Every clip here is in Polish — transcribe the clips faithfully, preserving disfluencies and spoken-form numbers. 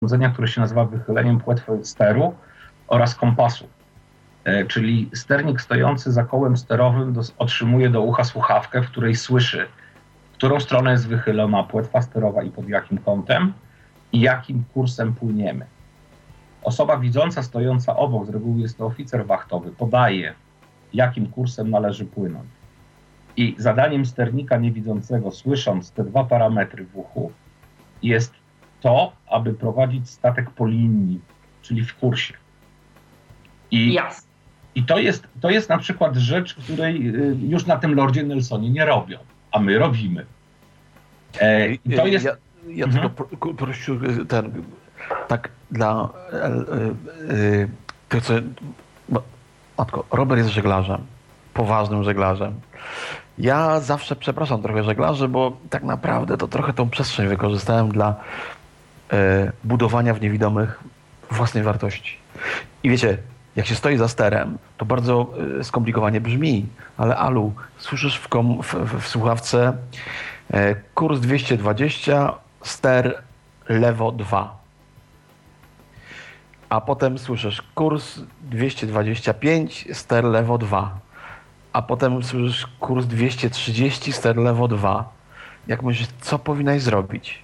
urządzenia, które się nazywa wychyleniem płetwy steru oraz kompasu. Czyli sternik stojący za kołem sterowym dos- otrzymuje do ucha słuchawkę, w której słyszy, w którą stronę jest wychylona płetwa sterowa i pod jakim kątem i jakim kursem płyniemy. Osoba widząca stojąca obok, z reguły jest to oficer wachtowy, podaje, jakim kursem należy płynąć. I zadaniem sternika niewidzącego, słysząc te dwa parametry w uchu, jest to, aby prowadzić statek po linii, czyli w kursie. I, Jasne. i to, jest, to jest na przykład rzecz, której już na tym Lordzie Nelsonie nie robią, a my robimy. E, i to jest... Ja, ja mhm. tylko prosił ten, tak dla tych, co... Matko, Robert jest żeglarzem, poważnym żeglarzem. Ja zawsze przepraszam trochę żeglarzy, bo tak naprawdę to trochę tą przestrzeń wykorzystałem dla e, budowania w niewidomych własnej wartości. I wiecie, jak się stoi za sterem, to bardzo e, skomplikowanie brzmi, ale Alu, słyszysz w, kom, w, w, w słuchawce e, kurs dwieście dwadzieścia, ster lewo dwa. A potem słyszysz kurs dwieście dwadzieścia pięć, ster lewo dwa. A potem słyszysz kurs dwieście trzydzieści, ster lewo dwa. Jak myślisz, co powinnaś zrobić?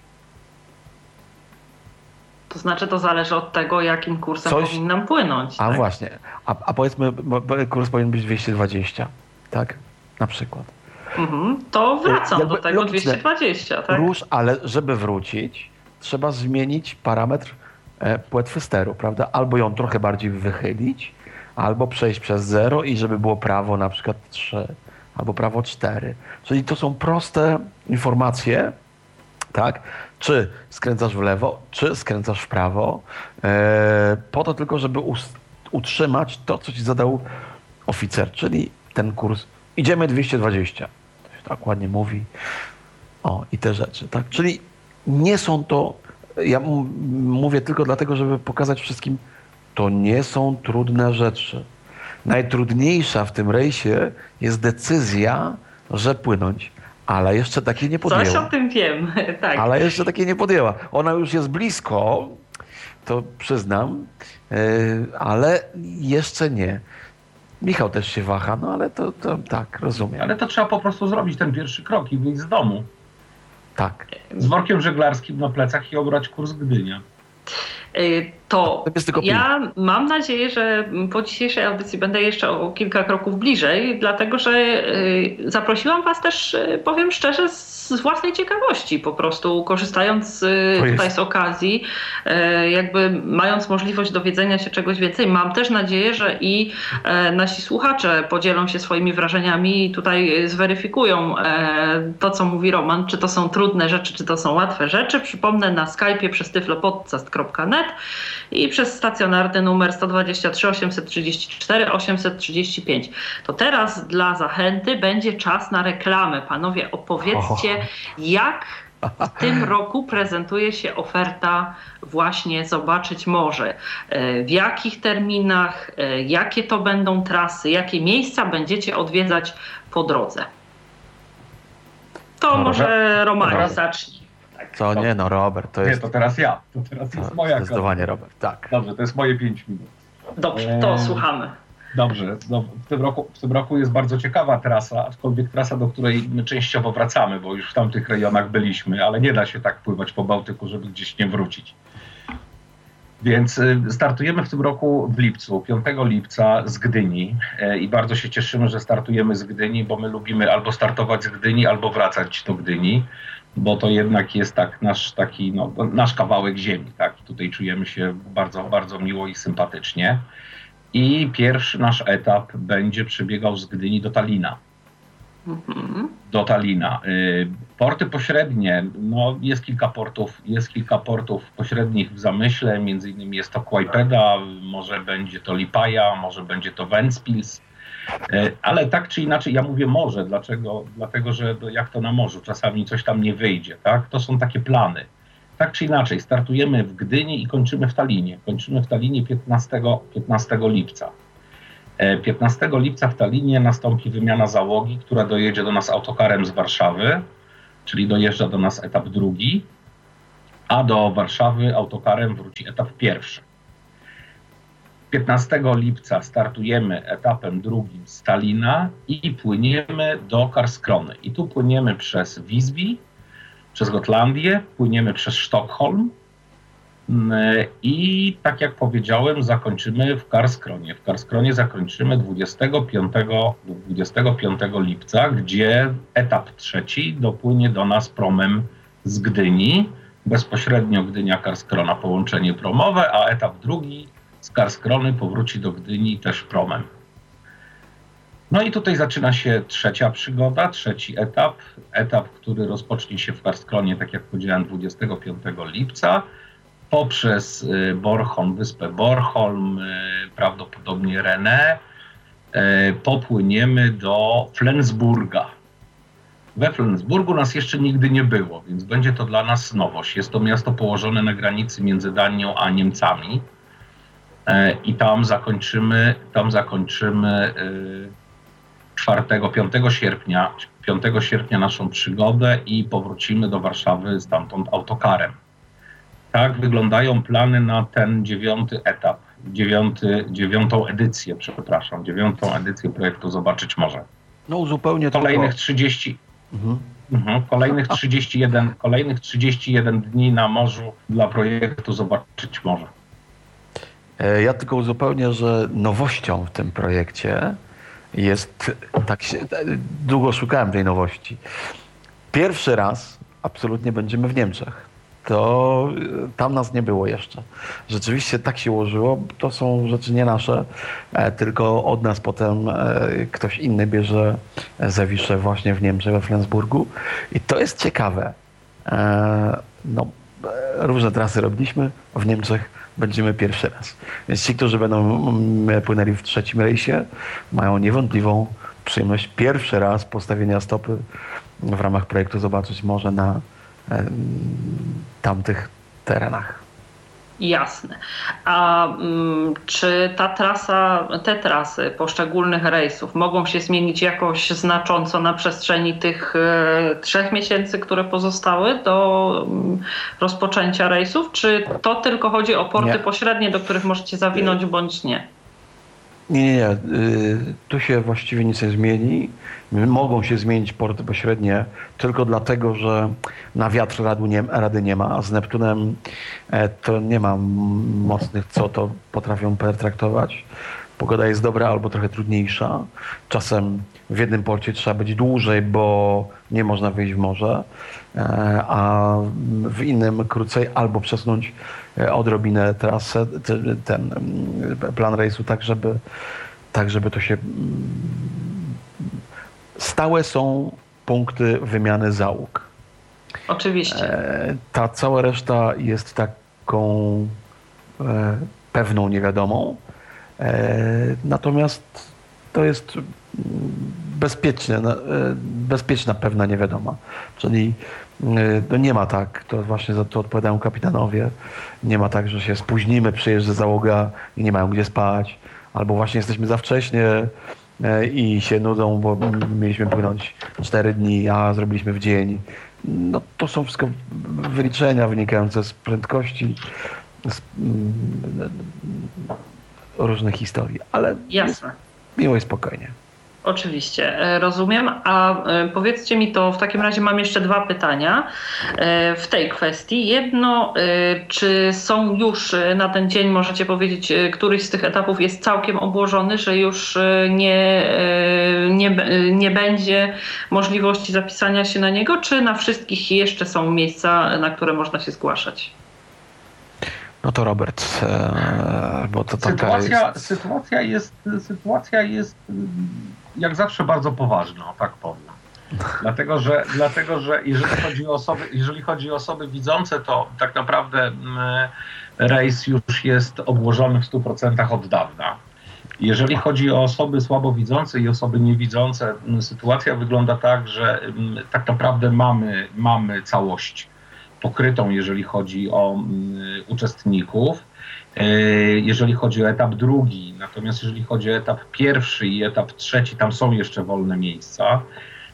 To znaczy, to zależy od tego, jakim kursem Coś... powinnam płynąć. A tak? właśnie. A, a powiedzmy, kurs powinien być dwieście dwadzieścia. Tak? Na przykład. Mhm. To wracam Jakby do tego logiczne. dwieście dwadzieścia. Tak? Rusz, ale żeby wrócić, trzeba zmienić parametr e, płetwy steru, prawda? Albo ją trochę bardziej wychylić, albo przejść przez zero i żeby było prawo na przykład trzy, albo prawo cztery. Czyli to są proste informacje, tak? Czy skręcasz w lewo, czy skręcasz w prawo, e, po to tylko, żeby us- utrzymać to, co ci zadał oficer, czyli ten kurs. Idziemy dwieście dwadzieścia. To się tak ładnie mówi. O, i te rzeczy, tak? Czyli nie są to, ja m- mówię tylko dlatego, żeby pokazać wszystkim, to nie są trudne rzeczy. Najtrudniejsza w tym rejsie jest decyzja, że płynąć. Ale jeszcze takiej nie podjęła. Coś o tym wiem, tak. Ale jeszcze takiej nie podjęła. Ona już jest blisko, to przyznam, yy, ale jeszcze nie. Michał też się waha, no ale to, to tak, rozumiem. Ale to trzeba po prostu zrobić ten pierwszy krok i wyjść z domu. Tak. Z workiem żeglarskim na plecach i obrać kurs Gdynia. To tylko ja mam nadzieję, że po dzisiejszej audycji będę jeszcze o kilka kroków bliżej, dlatego że zaprosiłam was też, powiem szczerze, z własnej ciekawości, po prostu korzystając tutaj z okazji, jakby mając możliwość dowiedzenia się czegoś więcej. Mam też nadzieję, że i nasi słuchacze podzielą się swoimi wrażeniami i tutaj zweryfikują to, co mówi Roman, czy to są trudne rzeczy, czy to są łatwe rzeczy. Przypomnę, na Skype'ie przez tyflopodcast kropka net i przez stacjonarny numer sto dwadzieścia trzy osiemset trzydzieści cztery osiemset trzydzieści pięć. To teraz dla zachęty będzie czas na reklamę. Panowie, opowiedzcie, jak w tym roku prezentuje się oferta właśnie Zobaczyć Morze. W jakich terminach, jakie to będą trasy, jakie miejsca będziecie odwiedzać po drodze? To no, może Romanie Robert. zacznij. Co nie, no Robert, to jest... Nie, to teraz ja. To teraz jest to moja zdecydowanie Robert, tak. Dobrze, to jest moje pięć minut. Dobrze, to eee, słuchamy. Dobrze, no, w, tym roku, w tym roku jest bardzo ciekawa trasa, aczkolwiek trasa, do której my częściowo wracamy, bo już w tamtych rejonach byliśmy, ale nie da się tak pływać po Bałtyku, żeby gdzieś nie wrócić. Więc y, startujemy w tym roku w lipcu, piątego lipca z Gdyni y, i bardzo się cieszymy, że startujemy z Gdyni, bo my lubimy albo startować z Gdyni, albo wracać do Gdyni, bo to jednak jest tak nasz taki, no, nasz kawałek ziemi, tak? I tutaj czujemy się bardzo, bardzo miło i sympatycznie. I pierwszy nasz etap będzie przebiegał z Gdyni do Talina. Mhm. Do Talina. Y, porty pośrednie, no jest kilka portów, jest kilka portów pośrednich w zamyśle, między innymi jest to Kłajpeda, może będzie to Lipaja, może będzie to Ventspils, y, ale tak czy inaczej, ja mówię może, dlaczego? Dlatego, że jak to na morzu, czasami coś tam nie wyjdzie, tak? To są takie plany. Tak czy inaczej, startujemy w Gdyni i kończymy w Talinie. Kończymy w Talinie piętnastego lipca. piętnastego lipca w Talinie nastąpi wymiana załogi, która dojedzie do nas autokarem z Warszawy, czyli dojeżdża do nas etap drugi. a do Warszawy autokarem wróci etap pierwszy. piętnastego lipca startujemy etapem drugim z Tallina i płyniemy do Karskrony. I tu płyniemy przez Visby, przez Gotlandię, płyniemy przez Sztokholm i tak jak powiedziałem, zakończymy w Karskronie. W Karskronie zakończymy dwudziestego piątego lipca, gdzie etap trzeci dopłynie do nas promem z Gdyni. Bezpośrednio Gdynia-Karskrona połączenie promowe, a etap drugi z Karskrony powróci do Gdyni też promem. No i tutaj zaczyna się trzecia przygoda, trzeci etap. Etap, który rozpocznie się w Karskronie, tak jak powiedziałem, dwudziestego piątego lipca. Poprzez Bornholm, wyspę Bornholm, prawdopodobnie Rennes, popłyniemy do Flensburga. We Flensburgu nas jeszcze nigdy nie było, więc będzie to dla nas nowość. Jest to miasto położone na granicy między Danią a Niemcami. I tam zakończymy, tam zakończymy czwartego, piątego sierpnia, piątego sierpnia naszą przygodę i powrócimy do Warszawy stamtąd autokarem. Tak wyglądają plany na ten dziewiąty etap, dziewiąty, dziewiątą edycję, przepraszam, dziewiątą edycję projektu Zobaczyć Morze. No zupełnie Kolejnych tylko... trzydzieści, mhm. Mhm, kolejnych trzydzieści jeden, kolejnych trzydzieści jeden dni na morzu dla projektu Zobaczyć Morze. Ja tylko uzupełnię, że nowością w tym projekcie jest, tak się, długo szukałem tej nowości. Pierwszy raz absolutnie będziemy w Niemczech. To tam nas nie było jeszcze. Rzeczywiście tak się ułożyło. To są rzeczy nie nasze, tylko od nas potem ktoś inny bierze zawiszę właśnie w Niemczech, we Flensburgu. I to jest ciekawe. No, różne trasy robiliśmy. W Niemczech będziemy pierwszy raz. Więc ci, którzy będą płynęli w trzecim rejsie, mają niewątpliwą przyjemność pierwszy raz postawienia stopy w ramach projektu Zobaczyć Morze na e, tamtych terenach. Jasne. A mm, czy ta trasa, te trasy poszczególnych rejsów mogą się zmienić jakoś znacząco na przestrzeni tych e, trzech miesięcy, które pozostały do mm, rozpoczęcia rejsów? Czy to tylko chodzi o porty nie. pośrednie, do których możecie zawinąć bądź nie? Nie, nie, nie. Tu się właściwie nic nie zmieni. Mogą się zmienić porty pośrednie tylko dlatego, że na wiatr radu nie, rady nie ma, a z Neptunem to nie ma mocnych, co to potrafią pertraktować. Pogoda jest dobra albo trochę trudniejsza. Czasem w jednym porcie trzeba być dłużej, bo nie można wyjść w morze, a w innym krócej albo przesunąć odrobinę trasę, ten plan rejsu, tak żeby, tak żeby to się... Stałe są punkty wymiany załóg. Oczywiście. Ta cała reszta jest taką pewną niewiadomą. Natomiast to jest bezpieczne, bezpieczna pewna niewiadoma. Czyli no nie ma tak, to właśnie za to odpowiadają kapitanowie, nie ma tak, że się spóźnimy, przyjeżdża załoga i nie mają gdzie spać, albo właśnie jesteśmy za wcześnie i się nudzą, bo mieliśmy płynąć cztery dni, a zrobiliśmy w dzień. No to są wszystko wyliczenia wynikające z prędkości, z różnych historii, ale jasne. Miło i spokojnie. Oczywiście, rozumiem. A powiedzcie mi to, w takim razie mam jeszcze dwa pytania w tej kwestii. Jedno, czy są już na ten dzień, możecie powiedzieć, któryś z tych etapów jest całkiem obłożony, że już nie, nie, nie będzie możliwości zapisania się na niego, czy na wszystkich jeszcze są miejsca, na które można się zgłaszać? No to Robert, bo to taka sytuacja, jest... Sytuacja jest, sytuacja jest jak zawsze bardzo poważna, tak powiem. Dlatego, że, dlatego, że jeżeli chodzi o osoby, jeżeli chodzi o osoby widzące, to tak naprawdę rejs już jest obłożony w stu procentach od dawna. Jeżeli chodzi o osoby słabowidzące i osoby niewidzące, sytuacja wygląda tak, że tak naprawdę mamy, mamy całość pokrytą, jeżeli chodzi o um, uczestników, e, jeżeli chodzi o etap drugi, natomiast jeżeli chodzi o etap pierwszy i etap trzeci, tam są jeszcze wolne miejsca.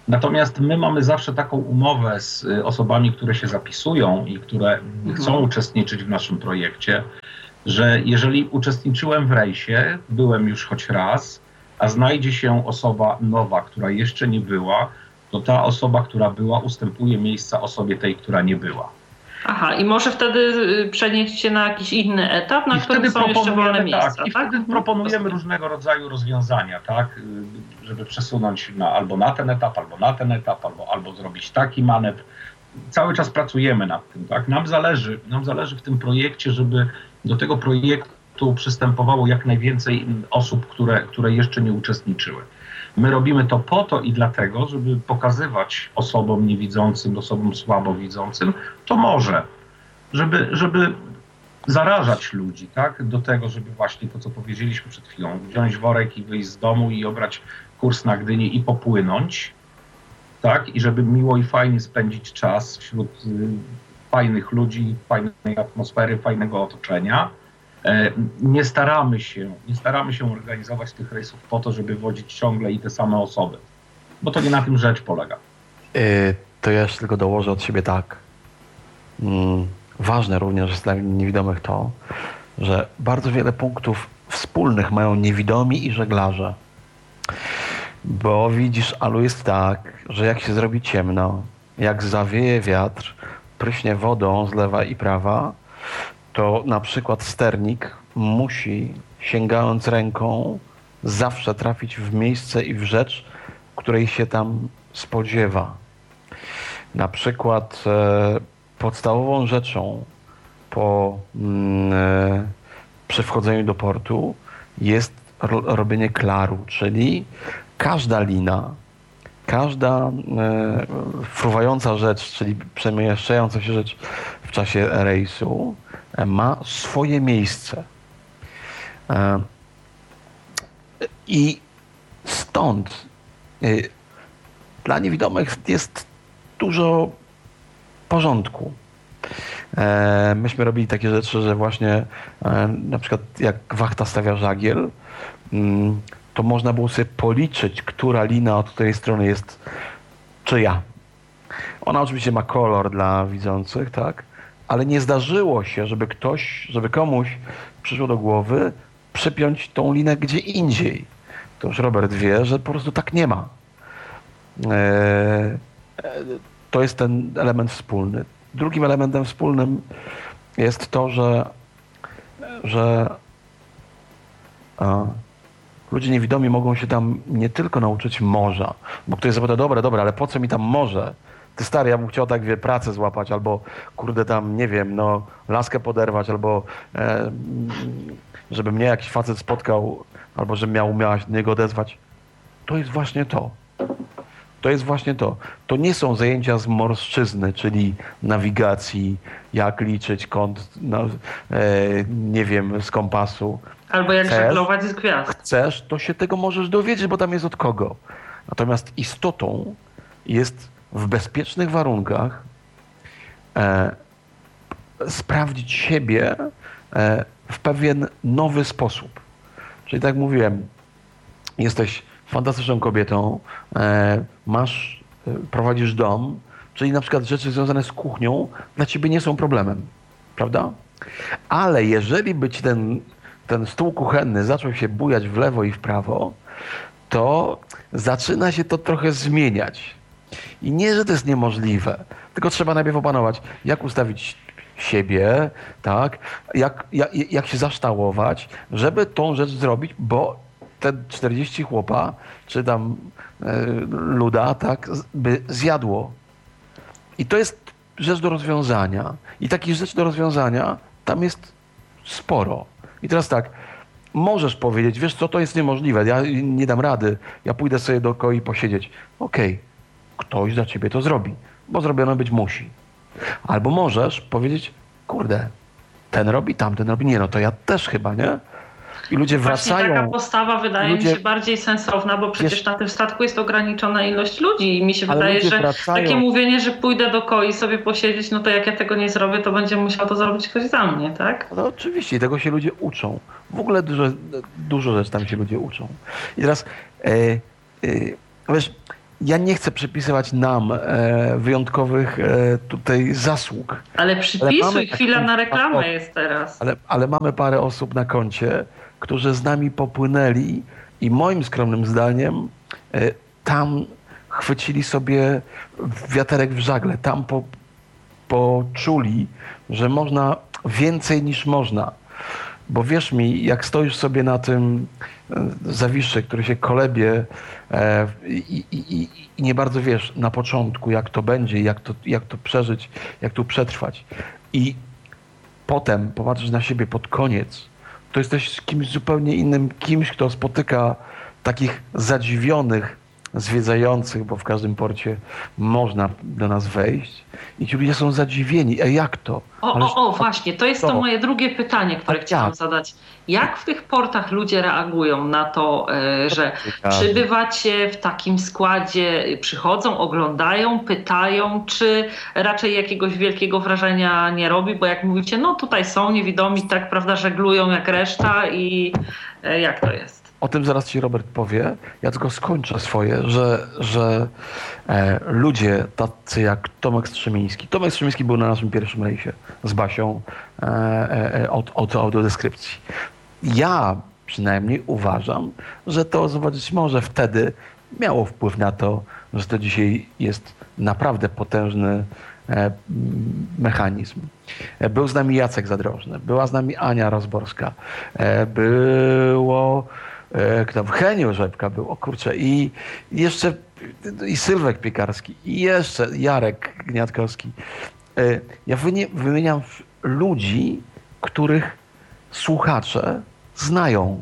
Natomiast my mamy zawsze taką umowę z osobami, które się zapisują i które mhm. chcą uczestniczyć w naszym projekcie, że jeżeli uczestniczyłem w rejsie, byłem już choć raz, a znajdzie się osoba nowa, która jeszcze nie była, to ta osoba, która była, ustępuje miejsca osobie tej, która nie była. Aha, i może wtedy przenieść się na jakiś inny etap, na I którym są jeszcze wolne tak, miejsca. I tak? wtedy proponujemy różnego rodzaju rozwiązania, tak, żeby przesunąć na, albo na ten etap, albo na ten etap, albo, albo zrobić taki manewr. Cały czas pracujemy nad tym, tak. Nam zależy, nam zależy w tym projekcie, żeby do tego projektu przystępowało jak najwięcej osób, które, które jeszcze nie uczestniczyły. My robimy to po to i dlatego, żeby pokazywać osobom niewidzącym, osobom słabowidzącym, to może, żeby, żeby zarażać ludzi, tak, do tego, żeby właśnie to, co powiedzieliśmy przed chwilą, wziąć worek i wyjść z domu i obrać kurs na Gdyni i popłynąć, tak, i żeby miło i fajnie spędzić czas wśród y, fajnych ludzi, fajnej atmosfery, fajnego otoczenia. Nie staramy się, nie staramy się organizować tych rejsów po to, żeby wodzić ciągle i te same osoby, bo to nie na tym rzecz polega. Yy, to ja jeszcze tylko dołożę od siebie tak. Mm, ważne również dla niewidomych to, że bardzo wiele punktów wspólnych mają niewidomi i żeglarze. Bo widzisz, Alu, jest tak, że jak się zrobi ciemno, jak zawieje wiatr, pryśnie wodą z lewa i prawa, to na przykład sternik musi, sięgając ręką, zawsze trafić w miejsce i w rzecz, której się tam spodziewa. Na przykład e, podstawową rzeczą po, e, przy wchodzeniu do portu jest ro, robienie klaru, czyli każda lina, każda e, fruwająca rzecz, czyli przemieszczająca się rzecz w czasie rejsu, ma swoje miejsce. I stąd dla niewidomych jest dużo porządku. Myśmy robili takie rzeczy, że właśnie na przykład jak wachta stawia żagiel, to można było sobie policzyć, która lina od której strony jest czyja. Ona oczywiście ma kolor dla widzących, tak? Ale nie zdarzyło się, żeby ktoś, żeby komuś przyszło do głowy przypiąć tą linę gdzie indziej. To już Robert wie, że po prostu tak nie ma. Eee, to jest ten element wspólny. Drugim elementem wspólnym jest to, że, że a, ludzie niewidomi mogą się tam nie tylko nauczyć morza, bo ktoś zapyta, dobra, dobra, ale po co mi tam morze? Ty stary, ja bym chciał tak, wie, pracę złapać, albo kurde tam, nie wiem, no laskę poderwać, albo e, żeby mnie jakiś facet spotkał, albo żebym miał, umiała się do niego odezwać. To jest właśnie to. To jest właśnie to. To nie są zajęcia z morszczyzny, czyli nawigacji, jak liczyć kąt, no, e, nie wiem, z kompasu. Albo jak chcesz, żeglować z gwiazd. Chcesz, to się tego możesz dowiedzieć, bo tam jest od kogo. Natomiast istotą jest w bezpiecznych warunkach e, sprawdzić siebie e, w pewien nowy sposób. Czyli tak jak mówiłem, jesteś fantastyczną kobietą, e, masz, e, prowadzisz dom, czyli na przykład rzeczy związane z kuchnią dla ciebie nie są problemem, prawda? Ale jeżeli by ci ten, ten stół kuchenny zaczął się bujać w lewo i w prawo, to zaczyna się to trochę zmieniać. I nie, że to jest niemożliwe, tylko trzeba najpierw opanować, jak ustawić siebie, tak, jak, jak, jak się zaształować, żeby tą rzecz zrobić, bo te czterdzieści chłopa, czy tam e, luda, tak, by zjadło. I to jest rzecz do rozwiązania. I takich rzeczy do rozwiązania tam jest sporo. I teraz tak, możesz powiedzieć, wiesz co, to jest niemożliwe, ja nie dam rady, ja pójdę sobie do koi posiedzieć. Okej. Okay. Ktoś za ciebie to zrobi, bo zrobione być musi. Albo możesz powiedzieć, kurde, ten robi, tamten robi, nie, no to ja też chyba, nie? I ludzie Właśnie wracają. taka postawa wydaje ludzie... mi się bardziej sensowna, bo przecież Wiesz... na tym statku jest ograniczona ilość ludzi i mi się Ale wydaje, że wracają... takie mówienie, że pójdę do koi sobie posiedzieć, no to jak ja tego nie zrobię, to będzie musiał to zrobić ktoś za mnie, tak? No oczywiście, tego się ludzie uczą. W ogóle dużo, dużo rzeczy tam się ludzie uczą. I teraz, e, e, wiesz, ja nie chcę przypisywać nam e, wyjątkowych e, tutaj zasług. Ale przypisuj, ale chwila taki, na reklamę jest teraz. Ale, ale mamy parę osób na koncie, którzy z nami popłynęli i moim skromnym zdaniem e, tam chwycili sobie wiaterek w żagle, tam po, poczuli, że można więcej niż można. Bo wierz mi, jak stoisz sobie na tym zawiszy, który się kolebie e, i, i, i nie bardzo wiesz na początku, jak to będzie, jak to, jak to przeżyć, jak tu przetrwać. I potem popatrzysz na siebie pod koniec, to jesteś kimś zupełnie innym, kimś, kto spotyka takich zadziwionych, zwiedzających, bo w każdym porcie można do nas wejść i ci ludzie są zadziwieni. A jak to? O, Ależ, o, o, właśnie, to jest to moje drugie pytanie, które A chciałam jak? zadać. Jak w tych portach ludzie reagują na to, e, że przybywacie w takim składzie, przychodzą, oglądają, pytają, czy raczej jakiegoś wielkiego wrażenia nie robi? Bo jak mówicie, no tutaj są niewidomi, tak, prawda, żeglują jak reszta i e, jak to jest? O tym zaraz ci Robert powie. Ja tylko skończę swoje, że, że e, ludzie tacy jak Tomek Strzemiński. Tomek Strzemiński był na naszym pierwszym rejsie z Basią e, e, od, od audiodeskrypcji. Ja przynajmniej uważam, że to zobaczyć może wtedy miało wpływ na to, że to dzisiaj jest naprawdę potężny e, mechanizm. E, był z nami Jacek Zadrożny, była z nami Ania Rozborska, e, było kto, Henio Rzepka był, o kurczę, i jeszcze i Sylwek Piekarski, i jeszcze Jarek Gniatkowski. Ja wymieniam ludzi, których słuchacze znają.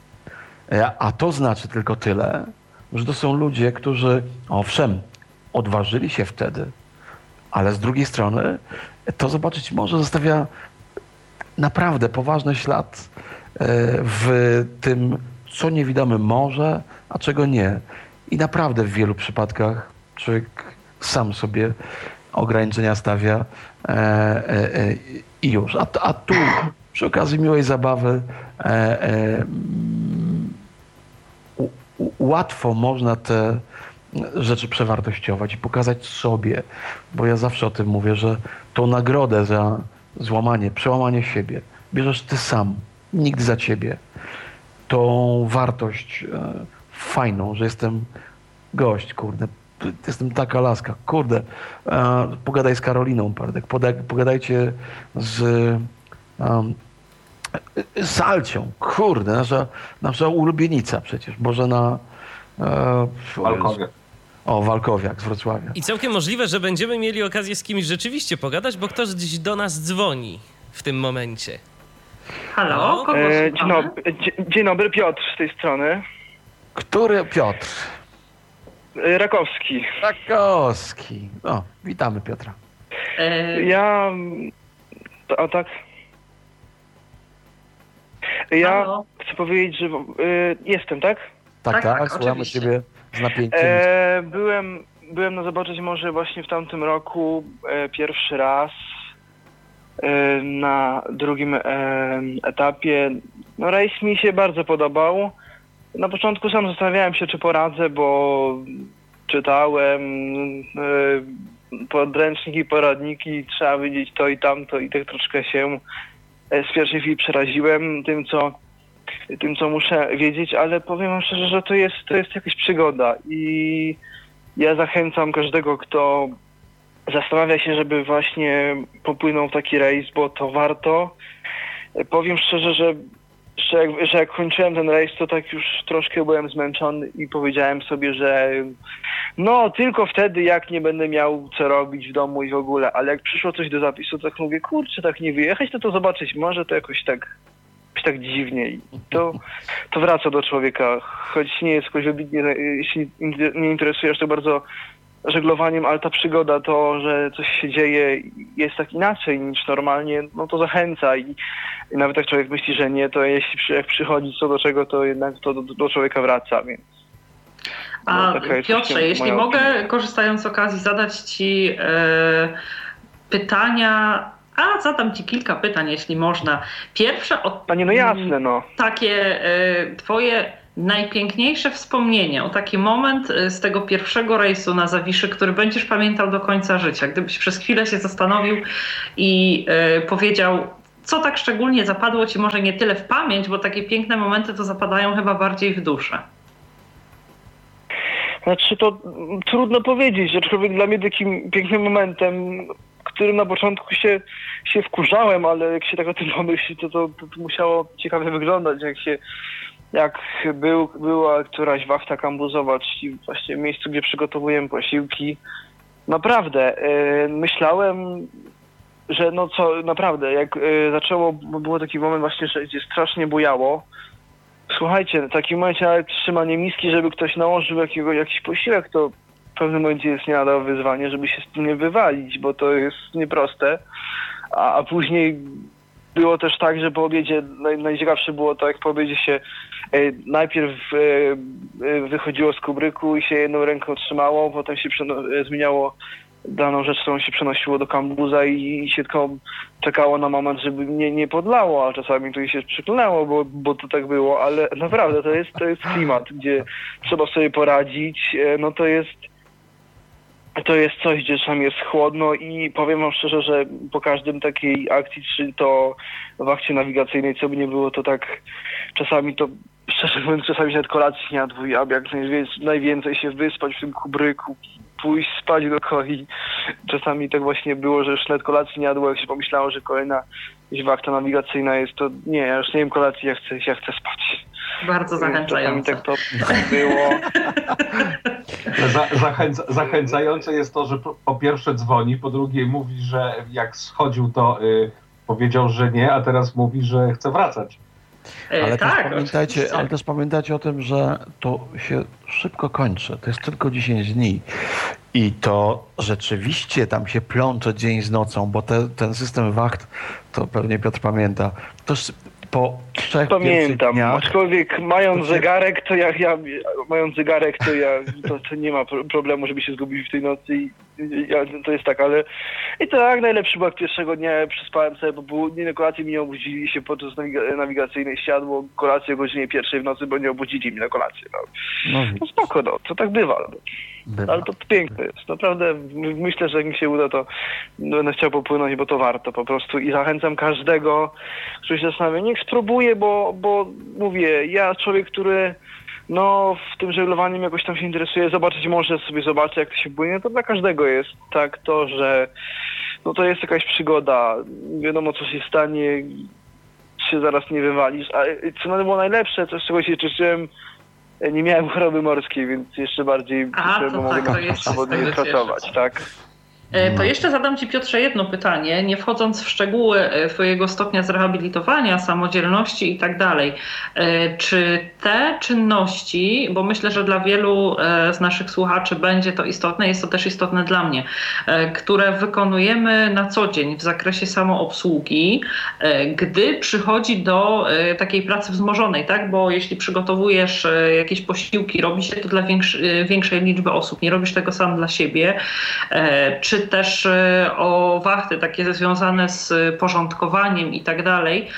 A to znaczy tylko tyle, że to są ludzie, którzy, owszem, odważyli się wtedy, ale z drugiej strony to zobaczyć może zostawia naprawdę poważny ślad w tym, co niewidomy może, a czego nie. I naprawdę w wielu przypadkach człowiek sam sobie ograniczenia stawia e, e, i już. A, a tu przy okazji miłej zabawy e, e, u, u, łatwo można te rzeczy przewartościować i pokazać sobie, bo ja zawsze o tym mówię, że tą nagrodę za złamanie, przełamanie siebie bierzesz ty sam, nikt za ciebie. Tą wartość e, fajną, że jestem gość, kurde, jestem taka laska, kurde, e, pogadaj z Karoliną Pardek, pogadajcie z, um, z Alcią, kurde, nasza, nasza ulubienica przecież, Bożena e, Walkowiak. O, Walkowiak z Wrocławia. I całkiem możliwe, że będziemy mieli okazję z kimś rzeczywiście pogadać, bo ktoś gdzieś do nas dzwoni w tym momencie. Halo, kogo e, dzień, dobry, dzień dobry, Piotr z tej strony. Który Piotr? E, Rakowski. Rakowski. O, witamy Piotra. E... Ja... A tak? Ja Halo? chcę powiedzieć, że... E, jestem, tak? Tak, Tak, tak, tak, słuchamy oczywiście. ciebie z napięciem. E, byłem, byłem na zobaczyć może właśnie w tamtym roku e, pierwszy raz. Na drugim e, etapie. No rejs mi się bardzo podobał. Na początku sam zastanawiałem się, czy poradzę, bo czytałem e, podręczniki, poradniki, trzeba wiedzieć to i tamto i tak troszkę się e, z pierwszej chwili przeraziłem tym, co tym, co muszę wiedzieć, ale powiem wam szczerze, że to jest, to jest jakaś przygoda i ja zachęcam każdego, kto zastanawia się, żeby właśnie popłynął w taki rejs, bo to warto. Powiem szczerze, że, że, jak, że jak kończyłem ten rejs, to tak już troszkę byłem zmęczony i powiedziałem sobie, że no tylko wtedy, jak nie będę miał co robić w domu i w ogóle, ale jak przyszło coś do zapisu, to tak mówię, kurczę, tak nie wyjechać, to to zobaczyć może, to jakoś tak jakoś tak dziwnie i to, to wraca do człowieka, choć nie jest jakoś wybitnie, jeśli nie interesujesz tak bardzo żeglowaniem, ale ta przygoda, to, że coś się dzieje, jest tak inaczej niż normalnie, no to zachęca i, i nawet jak człowiek myśli, że nie, to jeśli przy, jak przychodzi co do czego, to jednak to do, do człowieka wraca, więc... A no, Piotrze, jeśli mogę, opinia. Korzystając z okazji, zadać ci e, pytania, a zadam ci kilka pytań, jeśli można. Pierwsze, od, Panie, no jasne, no. Takie e, twoje najpiękniejsze wspomnienie, o taki moment z tego pierwszego rejsu na Zawiszy, który będziesz pamiętał do końca życia? Gdybyś przez chwilę się zastanowił i y, powiedział, co tak szczególnie zapadło ci może nie tyle w pamięć, bo takie piękne momenty to zapadają chyba bardziej w duszę. Znaczy to trudno powiedzieć, aczkolwiek dla mnie takim pięknym momentem, którym na początku się, się wkurzałem, ale jak się tak o tym pomyśli, to, to, to, to musiało ciekawie wyglądać, jak się jak był, była któraś wachta kambuzowa, czyli właśnie w miejscu, gdzie przygotowujemy posiłki. Naprawdę, yy, myślałem, że no co, naprawdę, jak yy, zaczęło, bo był taki moment właśnie, że gdzie strasznie bujało. Słuchajcie, w takim momencie nawet trzymanie miski, żeby ktoś nałożył jakiego, jakiś posiłek, to w pewnym momencie jest nie lada wyzwanie, żeby się z tym nie wywalić, bo to jest nieproste. A, a później było też tak, że po obiedzie, naj, najciekawsze było to, jak po obiedzie się e, najpierw e, e, wychodziło z kubryku i się jedną ręką trzymało, potem się przeno- zmieniało daną rzecz, którą się przenosiło do kambuza i, i się tylko czekało na moment, żeby nie, nie podlało, a czasami to i się przyklnęło, bo, bo to tak było, ale naprawdę to jest, to jest klimat, gdzie trzeba sobie poradzić, e, no to jest To jest coś, gdzie czasami jest chłodno i powiem wam szczerze, że po każdym takiej akcji, czy to w akcie nawigacyjnej, co by nie było, to tak czasami to, szczerze mówiąc, czasami nawet kolacji nie jadł, aby jak najwięcej, najwięcej się wyspać w tym kubryku, pójść spać do koi. Czasami tak właśnie było, że już nawet kolacji nie jadło, jak się pomyślało, że kolejna wachta nawigacyjna jest, to nie, ja już nie wiem kolacji, ja chcę, ja chcę spać. Bardzo zachęcające. Tak to było. Za, zachęca, zachęcające jest to, że po, po pierwsze dzwoni, po drugie mówi, że jak schodził, to y, powiedział, że nie, a teraz mówi, że chce wracać. Ale, e, też tak, pamiętajcie, ale też pamiętajcie o tym, że to się szybko kończy. To jest tylko dziesięć dni. I to rzeczywiście tam się plącze dzień z nocą, bo te, ten system wacht, to pewnie Piotr pamięta, to po trzech Pamiętam, dniach, aczkolwiek mając to się... zegarek, to ja, ja mając zegarek, to ja to, to nie ma problemu, żeby się zgubić w tej nocy i ja, to jest tak, ale i tak najlepszy był pierwszego dnia, przespałem sobie, bo było, nie, kolację mi nie obudzili się podczas nawiga- nawigacyjnej, siadło kolację o godzinie pierwszej w nocy, bo nie obudzili mnie na kolację. No, no, no spoko, no, to tak bywa. No. bywa. Ale to piękne jest. Naprawdę myślę, że jak mi się uda, to będę chciał popłynąć, bo to warto po prostu i zachęcam każdego, który się zastanawia, niech spróbuje, bo, bo mówię, ja człowiek, który no w tym żeglowaniem jakoś tam się interesuje, zobaczyć może sobie zobaczę, jak to się płynie, to dla każdego jest tak to, że no to jest jakaś przygoda, wiadomo co się stanie, się zaraz nie wywalisz, a co nawet było najlepsze, coś czego się cieszyłem, nie miałem choroby morskiej, więc jeszcze bardziej A, to mogłem tak, to jeszcze swobodnie pracować, tak? To jeszcze zadam ci, Piotrze, jedno pytanie, nie wchodząc w szczegóły twojego stopnia zrehabilitowania, samodzielności i tak dalej. Czy te czynności, bo myślę, że dla wielu z naszych słuchaczy będzie to istotne, jest to też istotne dla mnie, które wykonujemy na co dzień w zakresie samoobsługi, gdy przychodzi do takiej pracy wzmożonej, tak? Bo jeśli przygotowujesz jakieś posiłki, robi się to dla większy, większej liczby osób, nie robisz tego sam dla siebie. Czy czy też o wachty takie związane z porządkowaniem i tak dalej.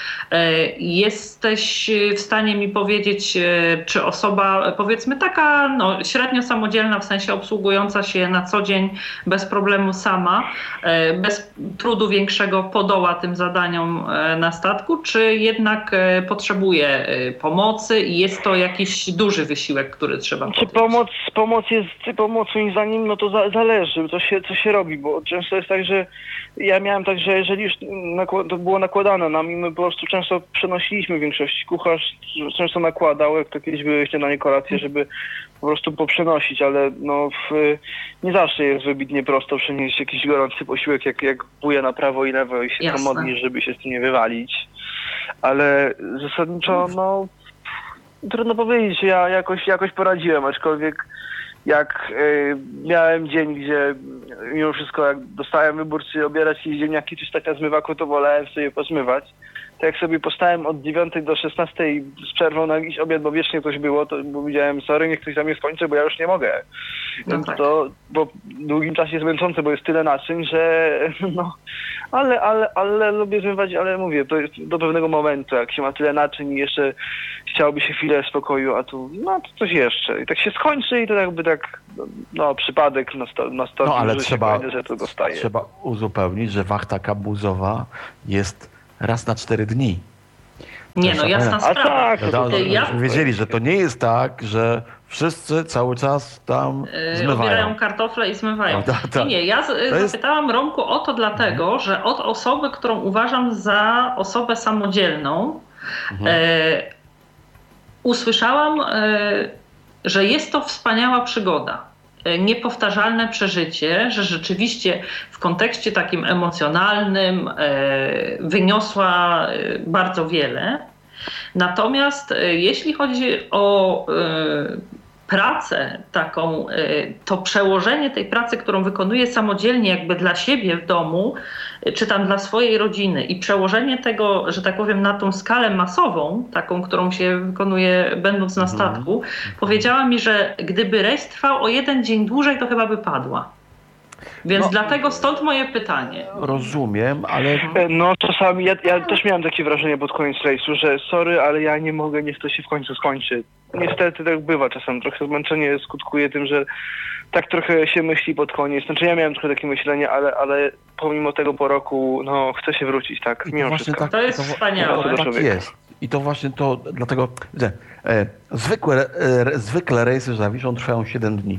Jesteś w stanie mi powiedzieć, czy osoba, powiedzmy taka no, średnio samodzielna, w sensie obsługująca się na co dzień bez problemu sama, bez trudu większego podoła tym zadaniom na statku, czy jednak potrzebuje pomocy i jest to jakiś duży wysiłek, który trzeba podjąć? Czy pomoc, pomoc jest pomocą i zanim, no to za, zależy, to się, co się robi, bo często jest tak, że ja miałem tak, że jeżeli już nakład, to było nakładane na mnie, my po prostu często przenosiliśmy większość. Kucharz często nakładał, jak to kiedyś były śniadanie, kolacje, żeby po prostu poprzenosić, ale no w, nie zawsze jest wybitnie prosto przenieść jakiś gorący posiłek, jak, jak buje na prawo i lewo i się tam modlisz, żeby się z tym nie wywalić. Ale zasadniczo, no trudno powiedzieć, ja jakoś, jakoś poradziłem, aczkolwiek jak y, miałem dzień, gdzie mimo wszystko jak dostałem wybór, czy obierać jakieś ziemniaki, czy stać na zmywaku, to wolałem sobie pozmywać. tak jak sobie postałem od dziewiątej do szesnastej z przerwą na jakiś obiad, bo wiecznie coś było, to bo powiedziałem, sorry, niech ktoś za mnie skończy, bo ja już nie mogę. No Więc tak. to bo w długim czasie jest męczące, bo jest tyle naczyń, że no, ale, ale, ale lubię zmywać, ale mówię, to jest do pewnego momentu, jak się ma tyle naczyń i jeszcze chciałoby się chwilę spokoju, a tu, no to coś jeszcze. I tak się skończy i to jakby tak, no przypadek na sto, na sto No ale że trzeba, się fajnie, że to dostaje. trzeba uzupełnić, że wachta kabuzowa jest raz na cztery dni. Nie, no jasna A sprawa. tak, No, no, no, Ja- żebyśmy wiedzieli, że to nie jest tak, że wszyscy cały czas tam Yy, zmywają. Obierają kartofle i zmywają. Prawda? Tak. Nie, nie, ja z- jest- zapytałam Romku o to dlatego, że od osoby, którą uważam za osobę samodzielną, Mhm. e, usłyszałam, e, że jest to wspaniała przygoda. E, niepowtarzalne przeżycie, że rzeczywiście w kontekście takim emocjonalnym e, wyniosła e, bardzo wiele. Natomiast e, jeśli chodzi o e, pracę taką, e, to przełożenie tej pracy, którą wykonuję samodzielnie jakby dla siebie w domu, e, czy tam dla swojej rodziny i przełożenie tego, że tak powiem, na tą skalę masową, taką, którą się wykonuje będąc na statku, powiedziała mi, że gdyby rejs trwał o jeden dzień dłużej, to chyba by padła. Więc No. dlatego stąd moje pytanie. Rozumiem, ale No czasami, ja, ja też miałem takie wrażenie pod koniec rejsu, że sorry, ale ja nie mogę, niech to się w końcu skończy. Niestety tak bywa czasem, trochę zmęczenie skutkuje tym, że tak trochę się myśli pod koniec. Znaczy ja miałem trochę takie myślenie, ale, ale pomimo tego po roku, no chcę się wrócić, tak, I to mimo właśnie wszystko. tak, To jest wspaniałe. To, tak Człowieka. jest. I to właśnie to, dlatego, że e, zwykłe, e, zwykle rejsy z Zawiszą trwają siedem dni.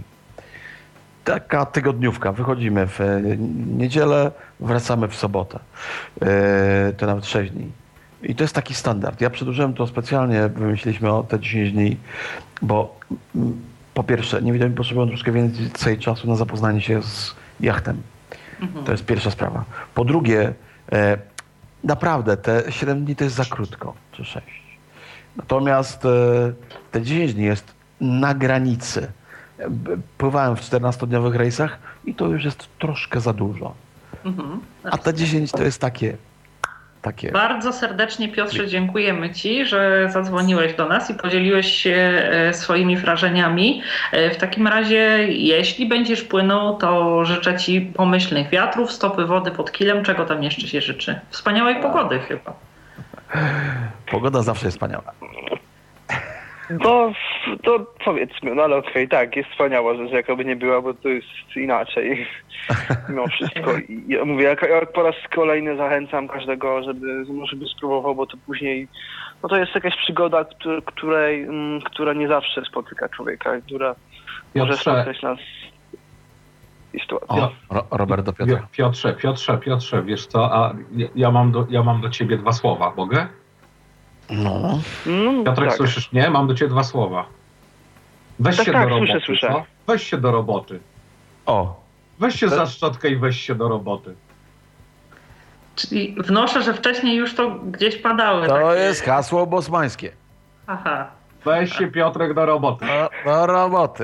Taka tygodniówka. Wychodzimy w e, niedzielę, wracamy w sobotę. E, to nawet sześć dni. I to jest taki standard. Ja przedłużyłem to specjalnie, wymyśliliśmy o te dziesięć dni, bo mm, po pierwsze, niewidomi potrzebują troszkę więcej czasu na zapoznanie się z jachtem. Mhm. To jest pierwsza sprawa. Po drugie, e, naprawdę te siedem dni to jest za krótko, czy sześć. Natomiast e, te dziesięć dni jest na granicy. E, b- Pływałem w czternastodniowych rejsach i to już jest troszkę za dużo. Mhm. A te dziesięć to jest takie, takie. Bardzo serdecznie, Piotrze, dziękujemy Ci, że zadzwoniłeś do nas i podzieliłeś się e, swoimi wrażeniami. E, W takim razie, jeśli będziesz płynął, to życzę Ci pomyślnych wiatrów, stopy wody pod kilem. Czego tam jeszcze się życzy? Wspaniałej pogody chyba. Pogoda zawsze jest wspaniała. No, to powiedzmy, no ale okej, tak, jest wspaniała rzecz, jakoby nie była, bo to jest inaczej mimo wszystko. I ja mówię, jak, jak po raz kolejny zachęcam każdego, żeby, żeby spróbował, bo to później, no to jest jakaś przygoda, której, której, mm, która nie zawsze spotyka człowieka, która może Piotrze, spotkać nas i sytuację. O, Ro- Robert do Piotra. Piotrze, Piotrze, Piotrze, wiesz co, a ja- ja mam do, ja mam do ciebie dwa słowa, mogę? No, No, Piotrek, tak. słyszysz mnie? Mam do ciebie dwa słowa. Weź Tak, się tak, do roboty, słyszę, słyszę. co? Weź się do roboty. o, Weź się za szczotkę i weź się do roboty. Czyli wnoszę, że wcześniej już to gdzieś padały. to takie- jest hasło bosmańskie. Aha. Weź się, Piotrek, do roboty. Do, do roboty.